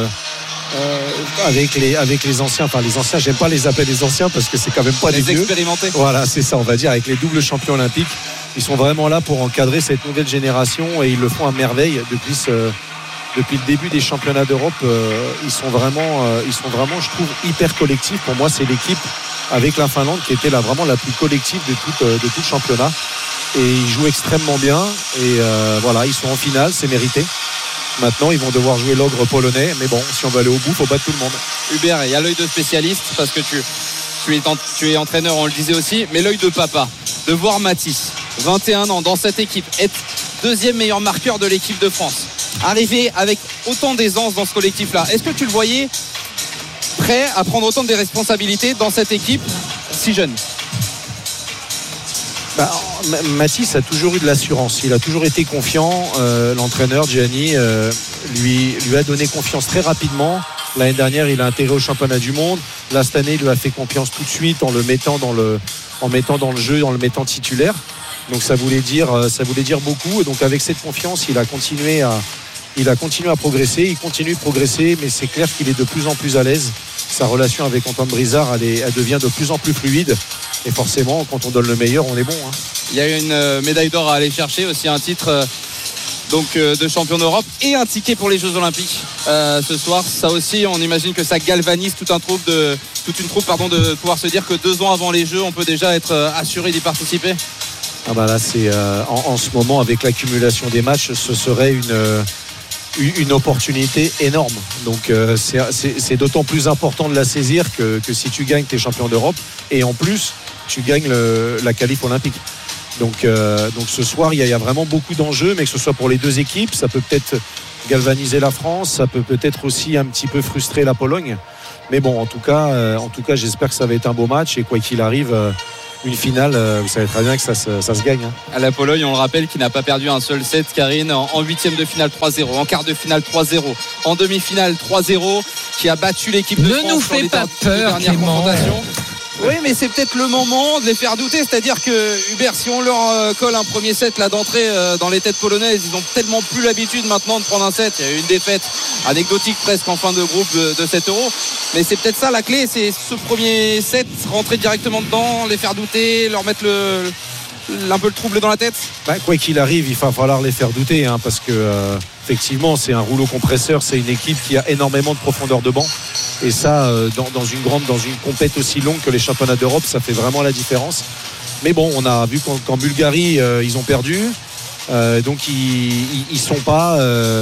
avec les anciens. Enfin, les anciens, j'aime pas les appeler les anciens parce que c'est quand même pas des vieux. Expérimentés. Voilà, c'est ça, on va dire, avec les doubles champions olympiques. Ils sont vraiment là pour encadrer cette nouvelle génération, et ils le font à merveille depuis le début des championnats d'Europe. Ils sont vraiment, je trouve, hyper collectifs. Pour moi, c'est l'équipe avec la Finlande qui était vraiment la plus collective de tout le championnat. Et ils jouent extrêmement bien. Et voilà, ils sont en finale, c'est mérité. Maintenant, ils vont devoir jouer l'ogre polonais. Mais bon, si on veut aller au bout, il faut battre tout le monde. Hubert, il y a l'œil de spécialiste parce que tu es entraîneur, on le disait aussi, mais l'œil de papa, de voir Mathis, 21 ans, dans cette équipe, être 2e meilleur marqueur de l'équipe de France, arriver avec autant d'aisance dans ce collectif-là. Est-ce que tu le voyais prêt à prendre autant de responsabilités dans cette équipe si jeune? Mathis a toujours eu de l'assurance. Il a toujours été confiant. L'entraîneur Gianni lui a donné confiance très rapidement. L'année dernière, il a intégré au championnat du monde. Là, cette année, il lui a fait confiance tout de suite en le mettant dans le jeu, en le mettant titulaire. Donc ça voulait dire beaucoup. Et donc avec cette confiance, il a continué à progresser. Il continue de progresser, mais c'est clair qu'il est de plus en plus à l'aise. Sa relation avec Antoine Brizard, elle devient de plus en plus fluide. Et forcément, quand on donne le meilleur, on est bon. Il y a une médaille d'or à aller chercher, aussi un titre de champion d'Europe et un ticket pour les Jeux Olympiques ce soir. Ça aussi, on imagine que ça galvanise toute une troupe de pouvoir se dire que 2 ans avant les Jeux, on peut déjà être assuré d'y participer. Ah bah là, c'est en ce moment, avec l'accumulation des matchs, ce serait une opportunité énorme. Donc c'est d'autant plus important de la saisir que si tu gagnes, t'es champion d'Europe et en plus tu gagnes la qualif olympique. Donc ce soir, il y a vraiment beaucoup d'enjeux, mais que ce soit pour les 2 équipes, ça peut peut-être galvaniser la France, ça peut peut-être aussi un petit peu frustrer la Pologne. Mais bon, en tout cas, j'espère que ça va être un beau match et quoi qu'il arrive, une finale, vous savez très bien que ça se gagne. À la Pologne, on le rappelle, qui n'a pas perdu un seul set, Karine, en 8e de finale 3-0, en quart de finale 3-0, en demi-finale 3-0, qui a battu l'équipe de France. Ne nous fais pas peur, Clément. Oui, mais c'est peut-être le moment de les faire douter. C'est-à-dire que Hubert, si on leur colle un premier set là d'entrée dans les têtes polonaises, ils ont tellement plus l'habitude maintenant de prendre un set. Il y a eu une défaite anecdotique presque en fin de groupe de 7 €. Mais c'est peut-être ça la clé, c'est ce premier set, rentrer directement dedans, les faire douter, leur mettre un peu le trouble dans la tête. Quoi qu'il arrive, il va falloir les faire douter, parce que effectivement, c'est un rouleau compresseur, c'est une équipe qui a énormément de profondeur de banc. Et ça, dans une compète aussi longue que les championnats d'Europe, ça fait vraiment la différence. Mais bon, on a vu qu'en Bulgarie, ils ont perdu. Donc ils sont pas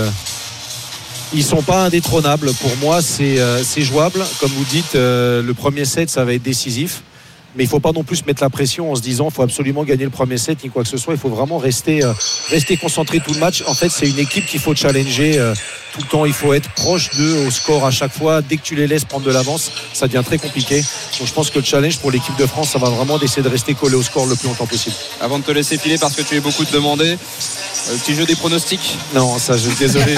indétrônables. Pour moi, c'est jouable. Comme vous dites, le premier set, ça va être décisif. Mais il ne faut pas non plus se mettre la pression en se disant qu'il faut absolument gagner le premier set ni quoi que ce soit. Il faut vraiment rester concentré tout le match. En fait, c'est une équipe qu'il faut challenger tout le temps. Il faut être proche d'eux au score à chaque fois. Dès que tu les laisses prendre de l'avance, ça devient très compliqué. Donc je pense que le challenge pour l'équipe de France, ça va vraiment d'essayer de rester collé au score le plus longtemps possible. Avant de te laisser filer, parce que tu es beaucoup demandé, petit jeu des pronostics. Non, ça, désolé,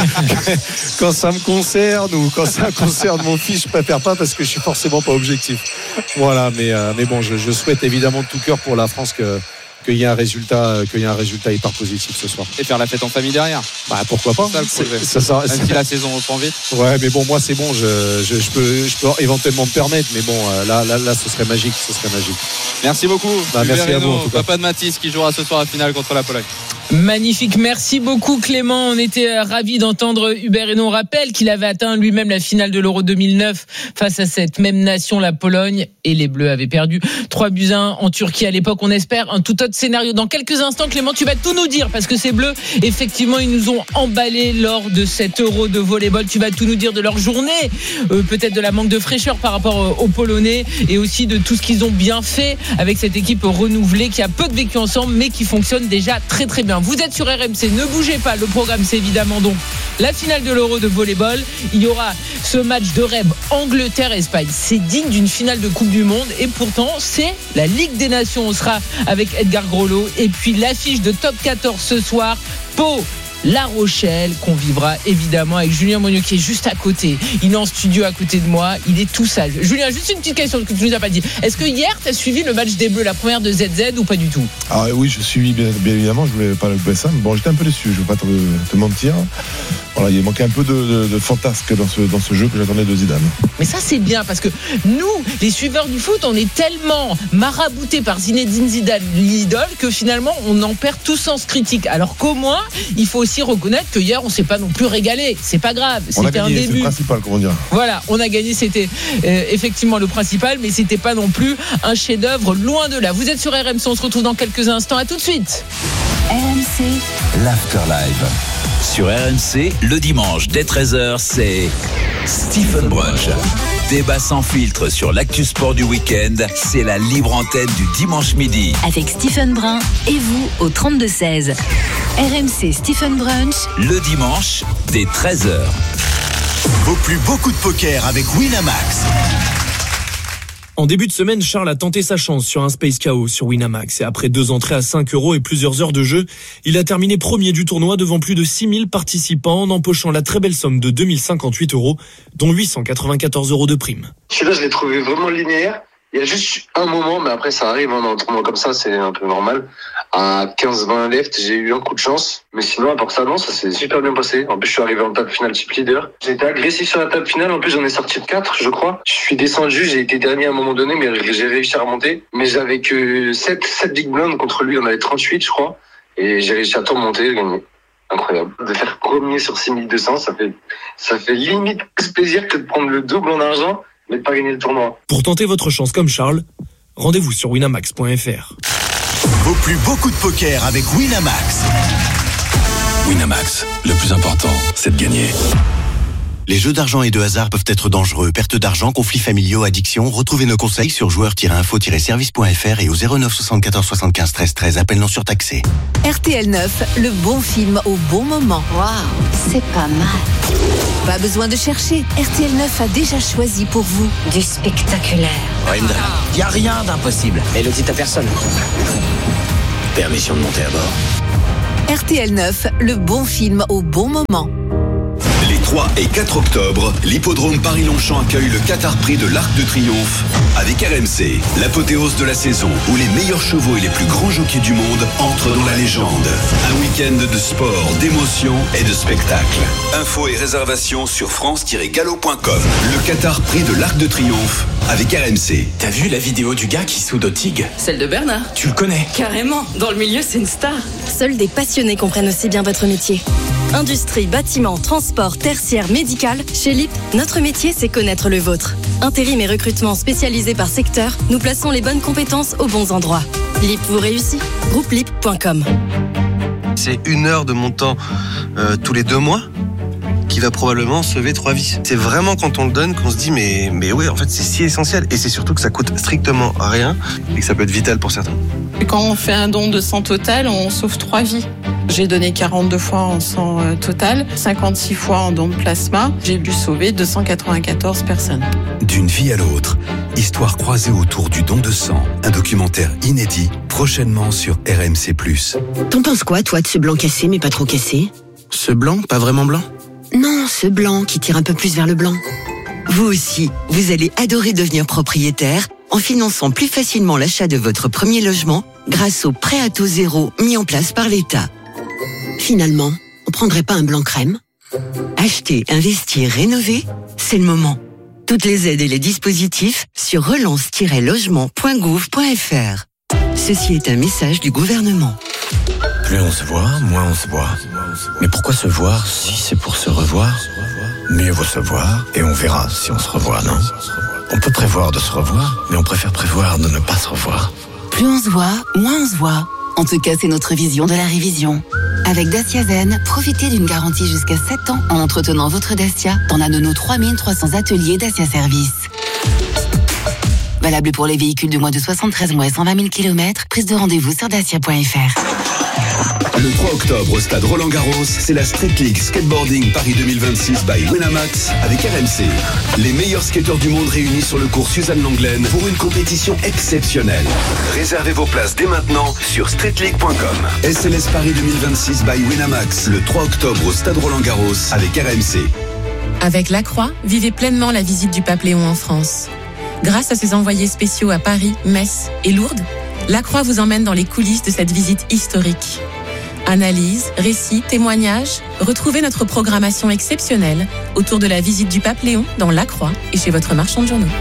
quand ça me concerne ou quand ça concerne mon fils, je préfère pas parce que je suis forcément pas objectif. Voilà, mais bon, je souhaite évidemment de tout cœur pour la France qu'il y ait un résultat hyper positif ce soir. Et faire la fête en famille derrière. Pourquoi pas. Ça, même si la saison reprend vite. Ouais, mais bon, moi c'est bon, je peux éventuellement me permettre, mais bon, là, ce serait magique. Merci beaucoup. Merci à vous. En tout cas. Papa de Mathis qui jouera ce soir la finale contre la Pologne. Magnifique, merci beaucoup Clément. On était ravis d'entendre Hubert Hainaut. On rappelle qu'il avait atteint lui-même la finale de l'Euro 2009 face à cette même nation, la Pologne, et les Bleus avaient perdu 3-1 en Turquie à l'époque. On espère un tout autre scénario. Dans quelques instants, Clément, tu vas tout nous dire parce que ces Bleus, effectivement, ils nous ont emballés lors de cet Euro de volleyball. Tu vas tout nous dire de leur journée, peut-être de la manque de fraîcheur par rapport aux Polonais et aussi de tout ce qu'ils ont bien fait avec cette équipe renouvelée qui a peu de vécu ensemble mais qui fonctionne déjà très très bien. Vous êtes sur RMC, ne bougez pas. Le programme, c'est évidemment donc la finale de l'Euro de volleyball. Il y aura ce match de rêve Angleterre-Espagne. C'est digne d'une finale de Coupe du Monde et pourtant, c'est la Ligue des Nations. On sera avec Edgar Grolot et puis l'affiche de Top 14 ce soir, Pau La Rochelle, qu'on vivra évidemment avec Julien Monnier qui est juste à côté. Il est en studio à côté de moi, il est tout sage. Julien, juste une petite question que tu nous as pas dit. Est-ce que hier tu as suivi le match des Bleus, la première de ZZ ou pas du tout? Ah oui, je suis bien évidemment, je voulais pas le ça, mais bon, j'étais un peu déçu, je vais pas te mentir. Voilà, il manquait un peu de fantasque dans ce jeu que j'attendais de Zidane. Mais ça c'est bien parce que nous, les suiveurs du foot, on est tellement maraboutés par Zinedine Zidane, l'idole, que finalement on en perd tout sens critique. Alors qu'au moins, il faut aussi reconnaître que hier on s'est pas non plus régalé. C'est pas grave, c'était un début. C'est le principal, comment dire. Voilà, on a gagné, c'était effectivement le principal, mais c'était pas non plus un chef-d'œuvre, loin de là. Vous êtes sur RMC, on se retrouve dans quelques instants. À tout de suite. RMC, l'Afterlife. Sur RMC, le dimanche dès 13h, c'est Stephen Brunch. Débat sans filtre sur l'actu sport du week-end, c'est la libre antenne du dimanche midi. avec Stephen Brun et vous au 32-16. RMC Stephen Brunch. Le dimanche dès 13h. Vaut plus beaucoup de poker avec Winamax. En début de semaine, Charles a tenté sa chance sur un Space KO sur Winamax. Et après 2 entrées à 5 € et plusieurs heures de jeu, il a terminé premier du tournoi devant plus de 6000 participants en empochant la très belle somme de 2058 €, dont 894 € de prime. Celui-là, je l'ai trouvé vraiment linéaire. Il y a juste un moment, mais après ça arrive, dans un tournoi comme ça, c'est un peu normal. À 15-20 left, j'ai eu un coup de chance. Mais sinon, à part ça, non, ça s'est super bien passé. En plus, je suis arrivé en table finale chip leader. J'ai été agressif sur la table finale. En plus, j'en ai sorti 4, je crois. Je suis descendu, j'ai été dernier à un moment donné, mais j'ai réussi à remonter. Mais j'avais que 7 big blinds contre lui. On avait 38, je crois. Et j'ai réussi à tout remonter et gagner. Incroyable. De faire premier sur 6200, ça fait limite plus plaisir que de prendre le double en argent, mais de pas gagner le tournoi. Pour tenter votre chance comme Charles, rendez-vous sur winamax.fr. Vaut plus beaucoup de poker avec Winamax. Winamax, le plus important, c'est de gagner. Les jeux d'argent et de hasard peuvent être dangereux. Perte d'argent, conflits familiaux, addiction. Retrouvez nos conseils sur joueurs-info-service.fr et au 09 74 75 13 13. Appel non surtaxé. RTL 9, le bon film au bon moment. Waouh, c'est pas mal. Pas besoin de chercher. RTL 9 a déjà choisi pour vous Du spectaculaire. Il n'y a rien d'impossible. Et le dit à personne. Permission de monter à bord. RTL 9, le bon film au bon moment. Les 3 et 4 octobre, l'hippodrome Paris-Longchamp accueille le Qatar Prix de l'Arc de Triomphe avec RMC, l'apothéose de la saison où les meilleurs chevaux et les plus grands jockeys du monde entrent dans la légende. Un week-end de sport, d'émotion et de spectacle. Infos et réservations sur france-galop.com. Le Qatar Prix de l'Arc de Triomphe avec RMC. T'as vu la vidéo du gars qui soude au tigre? Celle de Bernard. Tu le connais? Carrément, dans le milieu c'est une star. Seuls des passionnés comprennent aussi bien votre métier. Industrie, bâtiment, transport, tertiaire, médical, chez LIP, notre métier c'est connaître le vôtre. Intérim et recrutement spécialisés par secteur, nous plaçons les bonnes compétences aux bons endroits. LIP vous réussit. Groupe LIP.com. C'est 1 heure de mon temps tous les 2 mois qui va probablement sauver 3 vies. C'est vraiment quand on le donne qu'on se dit mais ouais, en fait c'est si essentiel et c'est surtout que ça coûte strictement rien et que ça peut être vital pour certains. Quand on fait un don de sang total, on sauve 3 vies. J'ai donné 42 fois en sang total, 56 fois en don de plasma. J'ai dû sauver 294 personnes. D'une vie à l'autre, histoire croisée autour du don de sang. Un documentaire inédit, prochainement sur RMC+. T'en penses quoi, toi, de ce blanc cassé, mais pas trop cassé? Ce blanc, pas vraiment blanc? Non, ce blanc qui tire un peu plus vers le blanc. Vous aussi, vous allez adorer devenir propriétaire en finançant plus facilement l'achat de votre premier logement grâce au prêt à taux zéro mis en place par l'État. Finalement, on prendrait pas un blanc crème? Acheter, investir, rénover, c'est le moment. Toutes les aides et les dispositifs sur relance-logement.gouv.fr. Ceci est un message du gouvernement. Plus on se voit, moins on se voit. Mais pourquoi se voir si c'est pour se revoir? Mieux vaut se voir et on verra si on se revoit, non? On peut prévoir de se revoir, mais on préfère prévoir de ne pas se revoir. Plus on se voit, moins on se voit. En tout cas, c'est notre vision de la révision. Avec Dacia Zen, profitez d'une garantie jusqu'à 7 ans en entretenant votre Dacia dans l'un de nos 3300 ateliers Dacia Service. Valable pour les véhicules de moins de 73 mois et 120 000 km. Prise de rendez-vous sur dacia.fr. Le 3 octobre au stade Roland-Garros, c'est la Street League Skateboarding Paris 2026 by Winamax avec RMC. Les meilleurs skateurs du monde réunis sur le cours Suzanne Lenglen pour une compétition exceptionnelle. Réservez vos places dès maintenant sur streetleague.com. SLS Paris 2026 by Winamax, le 3 octobre au stade Roland-Garros avec RMC. Avec La Croix, vivez pleinement la visite du Pape Léon en France. Grâce à ses envoyés spéciaux à Paris, Metz et Lourdes, La Croix vous emmène dans les coulisses de cette visite historique. Analyse, récits, témoignages, retrouvez notre programmation exceptionnelle autour de la visite du Pape Léon dans La Croix et chez votre marchand de journaux.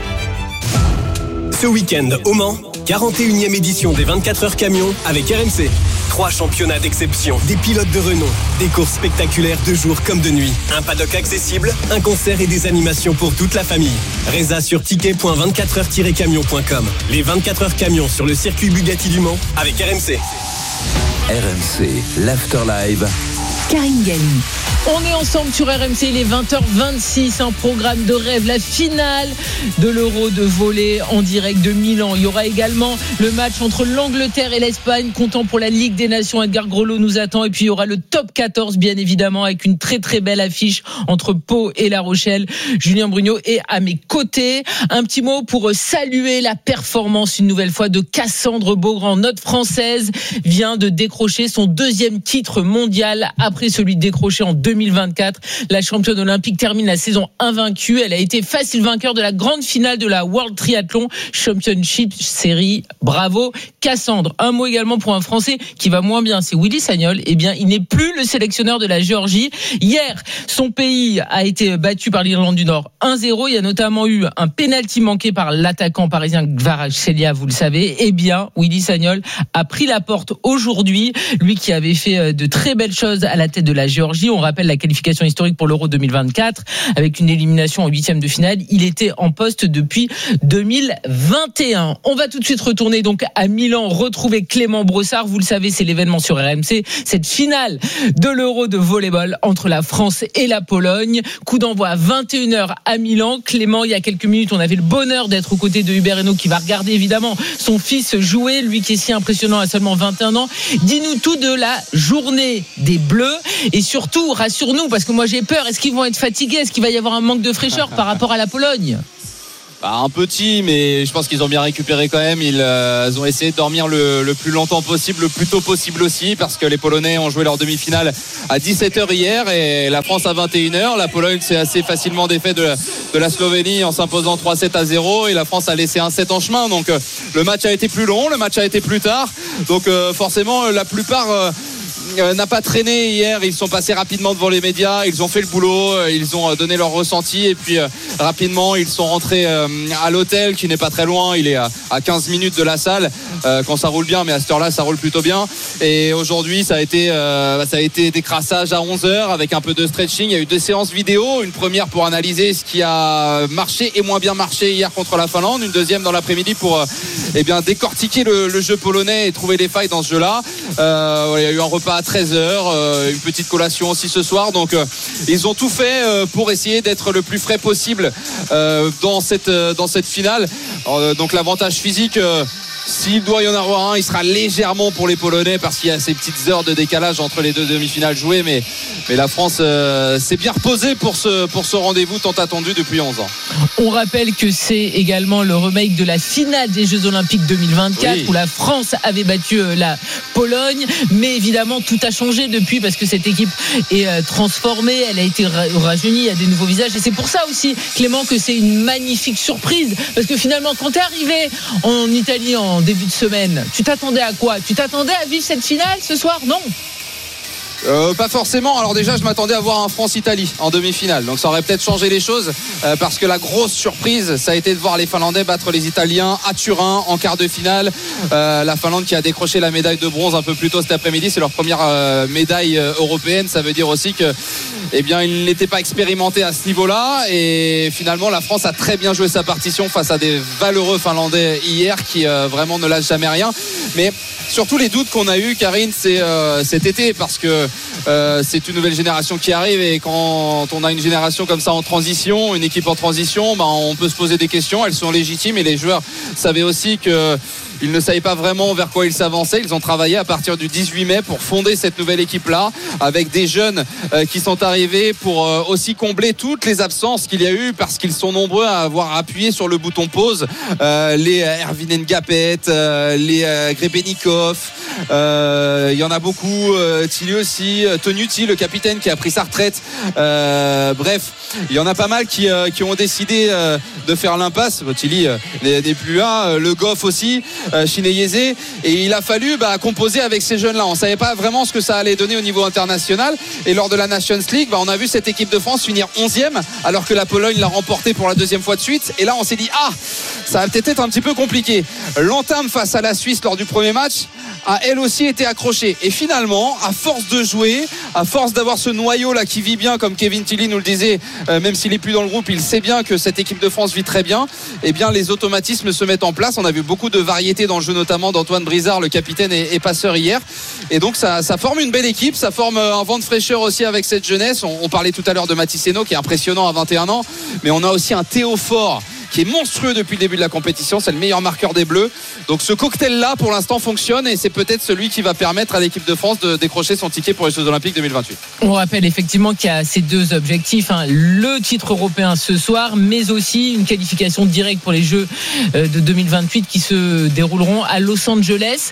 Ce week-end au Mans, 41e édition des 24 heures camions avec RMC. 3 championnats d'exception, des pilotes de renom, des courses spectaculaires de jour comme de nuit, un paddock accessible, un concert et des animations pour toute la famille. Résa sur ticket.24heures-camion.com. Les 24 heures camions sur le circuit Bugatti du Mans avec RMC. RMC, l'Afterlive, Karine Galli. On est ensemble sur RMC, il est 20h26, un programme de rêve, la finale de l'Euro de volley en direct de Milan. Il y aura également le match entre l'Angleterre et l'Espagne, comptant pour la Ligue des Nations. Edgar Grelot nous attend, et puis il y aura le top 14 bien évidemment, avec une très très belle affiche entre Pau et La Rochelle. Julien Brugnot est à mes côtés. Un petit mot pour saluer la performance une nouvelle fois de Cassandre Beaugrand. Notre Française vient de décrocher son 2e titre mondial après celui décroché en 2024. La championne olympique termine la saison invaincue. Elle a été facile vainqueur de la grande finale de la World Triathlon Championship Series. Bravo Cassandre. Un mot également pour un Français qui va moins bien, c'est Willy Sagnol. Eh bien, il n'est plus le sélectionneur de la Géorgie. Hier, son pays a été battu par l'Irlande du Nord 1-0. Il y a notamment eu un pénalty manqué par l'attaquant parisien Kvaratskhelia, vous le savez. Eh bien, Willy Sagnol a pris la porte aujourd'hui. Lui qui avait fait de très belles choses à la tête de la Géorgie. On rappelle la qualification historique pour l'Euro 2024 avec une élimination en 8e de finale. Il était en poste depuis 2021. On va tout de suite retourner donc à Milan, retrouver Clément Brossard. Vous le savez, c'est l'événement sur RMC, cette finale de l'Euro de volleyball entre la France et la Pologne. Coup d'envoi à 21h à Milan. Clément, il y a quelques minutes, on avait le bonheur d'être aux côtés de Hubert Hainaut qui va regarder évidemment son fils jouer, lui qui est si impressionnant à seulement 21 ans. Dis-nous tout de la journée des Bleus et surtout rassure-nous, parce que moi j'ai peur, est-ce qu'ils vont être fatigués, est-ce qu'il va y avoir un manque de fraîcheur par rapport à la Pologne? Un petit, mais je pense qu'ils ont bien récupéré quand même. Ils ont essayé de dormir le plus longtemps possible, le plus tôt possible aussi, parce que les Polonais ont joué leur demi-finale à 17h hier et la France à 21h. La Pologne s'est assez facilement défaite de la Slovénie en s'imposant 3-7-0 et la France a laissé un 7 en chemin. Donc le match a été plus long, le match a été plus tard. Donc forcément la plupart n'a pas traîné hier, ils sont passés rapidement devant les médias, ils ont fait le boulot, ils ont donné leur ressenti et puis rapidement ils sont rentrés à l'hôtel qui n'est pas très loin, il est à 15 minutes de la salle quand ça roule bien, mais à cette heure-là ça roule plutôt bien. Et aujourd'hui ça a été des crassages à 11h avec un peu de stretching. Il y a eu 2 séances vidéo, une première pour analyser ce qui a marché et moins bien marché hier contre la Finlande, une deuxième dans l'après-midi pour décortiquer le jeu polonais et trouver les failles dans ce jeu-là. Il y a eu un repas à 13h, une petite collation aussi ce soir. Donc ils ont tout fait pour essayer d'être le plus frais possible dans cette finale. Donc l'avantage physique, s'il doit y en avoir un, il sera légèrement pour les Polonais parce qu'il y a ces petites heures de décalage entre les 2 demi-finales jouées, mais la France s'est bien reposée pour ce rendez-vous tant attendu depuis 11 ans. On rappelle que c'est également le remake de la finale des Jeux Olympiques 2024 où la France avait battu la Pologne, mais évidemment tout a changé depuis parce que cette équipe est transformée, elle a été rajeunie, il y a des nouveaux visages et c'est pour ça aussi, Clément, que c'est une magnifique surprise parce que finalement quand tu es arrivé en Italie en début de semaine, tu t'attendais à quoi? Tu t'attendais à vivre cette finale ce soir? Non. Pas forcément. Alors déjà je m'attendais à voir un France-Italie en demi-finale, donc ça aurait peut-être changé les choses parce que la grosse surprise ça a été de voir les Finlandais battre les Italiens à Turin en quart de finale. La Finlande qui a décroché la médaille de bronze un peu plus tôt cet après-midi, c'est leur première médaille européenne. Ça veut dire aussi que ils n'étaient pas expérimentés à ce niveau-là et finalement la France a très bien joué sa partition face à des valeureux Finlandais hier qui vraiment ne lâchent jamais rien. Mais surtout les doutes qu'on a eu, Karine, c'est cet été parce que c'est une nouvelle génération qui arrive et quand on a une génération comme ça en transition, une équipe en transition, on peut se poser des questions, elles sont légitimes et les joueurs savaient aussi que ils ne savaient pas vraiment vers quoi ils s'avançaient. Ils ont travaillé à partir du 18 mai pour fonder cette nouvelle équipe-là avec des jeunes qui sont arrivés pour aussi combler toutes les absences qu'il y a eu parce qu'ils sont nombreux à avoir appuyé sur le bouton pause. Les Erwin Ngapet, les Grebenikov, il y en a beaucoup, Tilly aussi, Tonuti, le capitaine qui a pris sa retraite. Bref, il y en a pas mal qui ont décidé de faire l'impasse. Tilly n'est plus là, Le Goff aussi, Chineyeze, et il a fallu composer avec ces jeunes-là. On ne savait pas vraiment ce que ça allait donner au niveau international et lors de la Nations League, on a vu cette équipe de France finir 11e alors que la Pologne l'a remporté pour la 2e fois de suite et là on s'est dit ça va peut-être être un petit peu compliqué. L'entame face à la Suisse lors du premier match a elle aussi été accrochée. Et finalement, à force de jouer, à force d'avoir ce noyau là qui vit bien, comme Kevin Tilly nous le disait, même s'il est plus dans le groupe, il sait bien que cette équipe de France vit très bien. Et bien les automatismes se mettent en place. On a vu beaucoup de variétés dans le jeu, notamment d'Antoine Brizard, le capitaine et passeur hier. Et donc ça forme une belle équipe, ça forme un vent de fraîcheur aussi avec cette jeunesse. On parlait tout à l'heure de Mathis Henault qui est impressionnant à 21 ans, mais on a aussi un Théo Fort qui est monstrueux depuis le début de la compétition. C'est le meilleur marqueur des Bleus. Donc ce cocktail-là, pour l'instant, fonctionne et c'est peut-être celui qui va permettre à l'équipe de France de décrocher son ticket pour les Jeux Olympiques 2028. On rappelle effectivement qu'il y a ces deux objectifs, le titre européen ce soir, mais aussi une qualification directe pour les Jeux de 2028 qui se dérouleront à Los Angeles.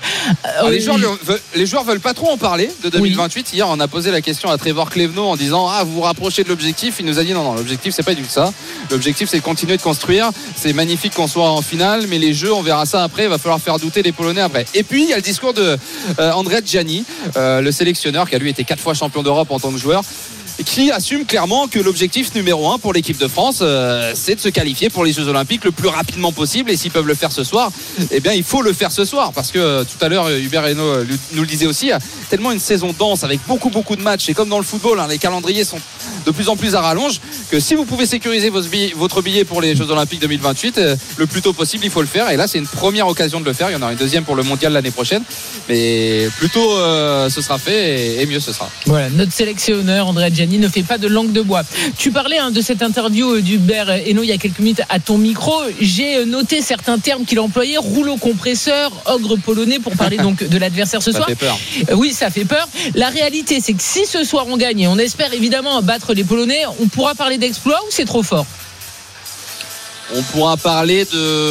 Les joueurs veulent pas trop en parler de 2028. Oui. Hier, on a posé la question à Trevor Clevenot en disant vous vous rapprochez de l'objectif. Il nous a dit non, l'objectif c'est pas du tout ça. L'objectif c'est de continuer de construire. C'est magnifique qu'on soit en finale, mais les jeux, on verra ça après. Il va falloir faire douter les Polonais après. Et puis il y a le discours de Andrea Gianni, le sélectionneur qui a lui été 4 fois champion d'Europe en tant que joueur, qui assume clairement que l'objectif numéro 1 pour l'équipe de France, c'est de se qualifier pour les Jeux Olympiques le plus rapidement possible. Et s'ils peuvent le faire ce soir, eh bien il faut le faire ce soir, parce que tout à l'heure Hubert Hainaut nous le disait aussi, il y a tellement une saison dense avec beaucoup de matchs, et comme dans le football, les calendriers sont de plus en plus à rallonge, que si vous pouvez sécuriser votre billet pour les Jeux Olympiques 2028 le plus tôt possible, il faut le faire. Et là c'est une première occasion de le faire. Il y en aura une deuxième pour le mondial l'année prochaine, mais plus tôt ce sera fait et mieux ce sera. Voilà, notre sélectionneur Andrea Gianni ne fait pas de langue de bois. Tu parlais de cette interview d'Hubert Hainaut il y a quelques minutes à ton micro. J'ai noté certains termes qu'il employait: rouleau compresseur, ogre polonais, pour parler donc de l'adversaire ce soir. Ça fait peur. Oui, ça fait peur. La réalité, c'est que si ce soir on gagne, et on espère évidemment battre les Polonais, on pourra parler d'exploit ou c'est trop fort? On pourra parler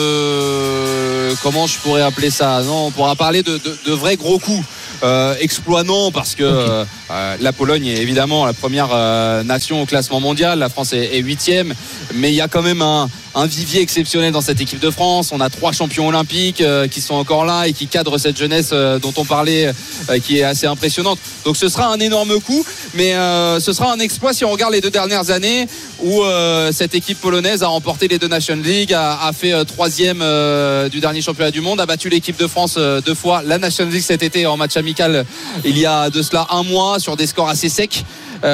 de... Comment je pourrais appeler ça? Non, on pourra parler de vrais gros coups. Exploit non, parce que la Pologne est évidemment la première nation au classement mondial. La France est 8e, mais il y a quand même un vivier exceptionnel dans cette équipe de France. On a 3 champions olympiques qui sont encore là et qui cadrent cette jeunesse dont on parlait, qui est assez impressionnante. Donc ce sera un énorme coup, mais ce sera un exploit si on regarde les 2 dernières années où cette équipe polonaise a remporté les 2 Nations League, a fait 3e du dernier championnat du monde, a battu l'équipe de France 2 fois la Nations League cet été en match amical il y a de cela un mois sur des scores assez secs.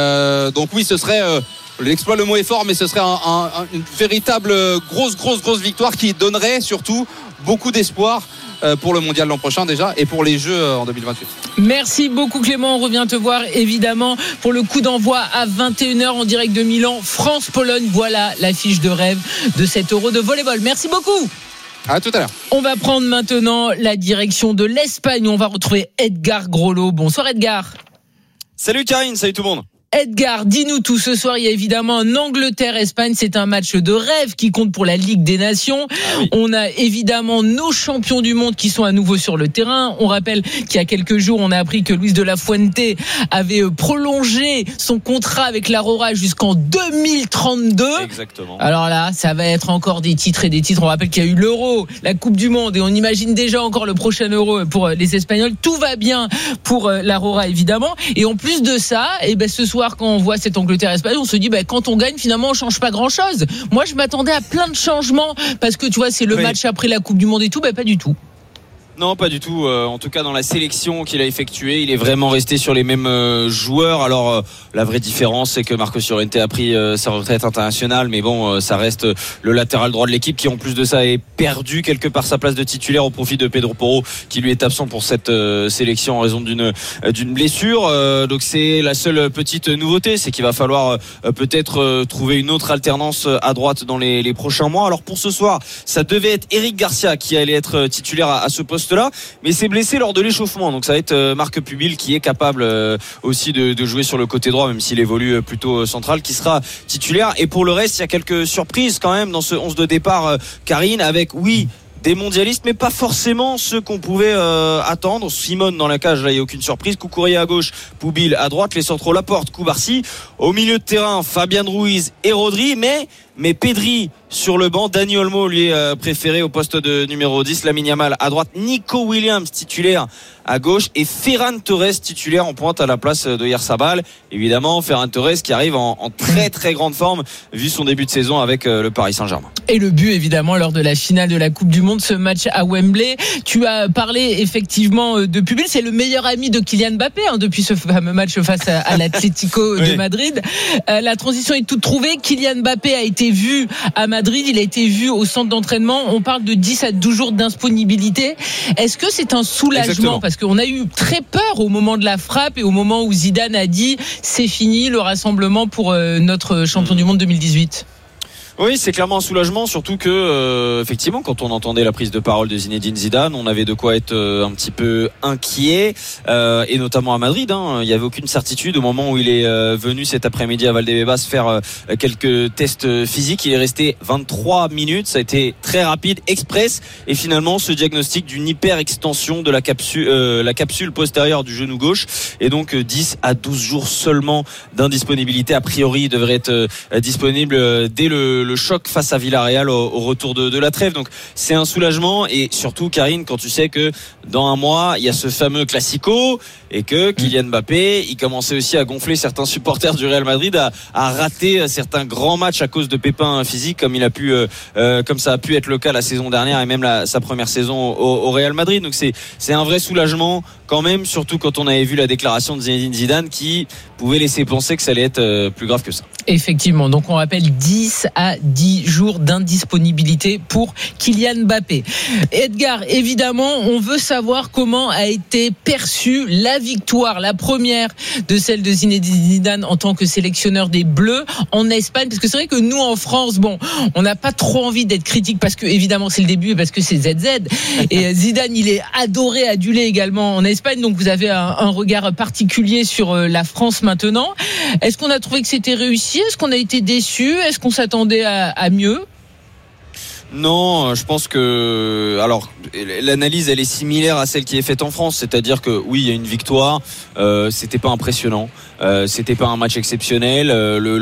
Donc oui, ce serait... l'exploit, le mot est fort, mais ce serait une véritable grosse victoire qui donnerait surtout beaucoup d'espoir pour le mondial l'an prochain déjà et pour les Jeux en 2028. Merci beaucoup Clément, on revient te voir évidemment pour le coup d'envoi à 21h en direct de Milan, France-Pologne. Voilà l'affiche de rêve de cet Euro de volleyball. Merci beaucoup. À tout à l'heure. On va prendre maintenant la direction de l'Espagne. On va retrouver Edgar Grolot. Bonsoir Edgar. Salut Karine, salut tout le monde. Edgar, dis-nous tout. Ce soir, il y a évidemment un Angleterre-Espagne. C'est un match de rêve qui compte pour la Ligue des Nations. Oui. On a évidemment nos champions du monde qui sont à nouveau sur le terrain. On rappelle qu'il y a quelques jours, on a appris que Luis de la Fuente avait prolongé son contrat avec l'Aurora jusqu'en 2032. Exactement. Alors là, ça va être encore des titres et des titres. On rappelle qu'il y a eu l'Euro, la Coupe du Monde, et on imagine déjà encore le prochain Euro pour les Espagnols. Tout va bien pour l'Aurora, évidemment. Et en plus de ça, ce soir, quand on voit cette Angleterre-Espagne, on se dit quand on gagne, finalement on change pas grand-chose. Moi je m'attendais à plein de changements parce que tu vois, c'est le match après la Coupe du Monde et tout, pas du tout. Non, pas du tout. En tout cas, dans la sélection qu'il a effectuée, il est vraiment resté sur les mêmes joueurs. Alors, la vraie différence, c'est que Marcos Llorente a pris sa retraite internationale, mais bon, ça reste le latéral droit de l'équipe qui, en plus de ça, est perdu quelque part sa place de titulaire au profit de Pedro Porro, qui lui est absent pour cette sélection en raison d'une blessure. Donc, c'est la seule petite nouveauté, c'est qu'il va falloir peut-être trouver une autre alternance à droite dans les prochains mois. Alors, pour ce soir, ça devait être Eric Garcia qui allait être titulaire à ce poste là, mais s'est blessé lors de l'échauffement, donc ça va être Marc Pubil qui est capable aussi de jouer sur le côté droit, même s'il évolue plutôt central, qui sera titulaire. Et pour le reste, il y a quelques surprises quand même dans ce 11 de départ, Karine, avec des mondialistes, mais pas forcément ceux qu'on pouvait attendre. Simone dans la cage, là il n'y a aucune surprise. Cucurella à gauche, Pubil à droite, les centraux Laporte, Koubarsi. Au milieu de terrain, Fabian Ruiz et Rodri, mais mais Pedri sur le banc. Dani Olmo lui est préféré au poste de numéro 10. Lamine Yamal à droite, Nico Williams titulaire à gauche et Ferran Torres titulaire en pointe à la place de Oyarzabal. Évidemment, Ferran Torres qui arrive en très très grande forme vu son début de saison avec le Paris Saint-Germain. Et le but évidemment lors de la finale de la Coupe du Monde, ce match à Wembley. Tu as parlé effectivement de Pubel, c'est le meilleur ami de Kylian Mbappé depuis ce fameux match face à l'Atlético de Madrid. La transition est toute trouvée. Kylian Mbappé a été vu à Madrid, il a été vu au centre d'entraînement. On parle de 10 à 12 jours d'indisponibilité. Est-ce que c'est un soulagement? Exactement. Parce qu'on a eu très peur au moment de la frappe et au moment où Zidane a dit c'est fini le rassemblement pour notre champion du monde 2018. Oui, c'est clairement un soulagement, surtout que effectivement, quand on entendait la prise de parole de Zinedine Zidane, on avait de quoi être un petit peu inquiet, et notamment à Madrid. Il n'y avait aucune certitude au moment où il est venu cet après-midi à Valdebebas faire quelques tests physiques. Il est resté 23 minutes, ça a été très rapide, express, et finalement ce diagnostic d'une hyper-extension de la capsule postérieure du genou gauche, et donc 10 à 12 jours seulement d'indisponibilité. A priori, il devrait être disponible dès le choc face à Villarreal au retour de la trêve. Donc c'est un soulagement, et surtout Karine, quand tu sais que dans un mois il y a ce fameux Classico et que Kylian Mbappé il commençait aussi à gonfler certains supporters du Real Madrid à rater certains grands matchs à cause de pépins physiques comme ça a pu être le cas la saison dernière et même sa première saison au Real Madrid. Donc c'est un vrai soulagement quand même, surtout quand on avait vu la déclaration de Zinedine Zidane qui pouvait laisser penser que ça allait être plus grave que ça. Effectivement, donc on rappelle 10 à 10 jours d'indisponibilité pour Kylian Mbappé. Edgar, évidemment, on veut savoir comment a été perçue la victoire, la première de celle de Zinedine Zidane en tant que sélectionneur des Bleus en Espagne, parce que c'est vrai que nous en France, on n'a pas trop envie d'être critique parce que évidemment c'est le début et parce que c'est ZZ, et Zidane il est adoré, adulé également en Espagne, donc vous avez un regard particulier sur la France maintenant. Est-ce qu'on a trouvé que c'était réussi? Est-ce qu'on a été déçu? Est-ce qu'on s'attendait à mieux? Non, je pense que l'analyse elle est similaire à celle qui est faite en France, c'est-à-dire que oui, il y a une victoire, c'était pas impressionnant, c'était pas un match exceptionnel,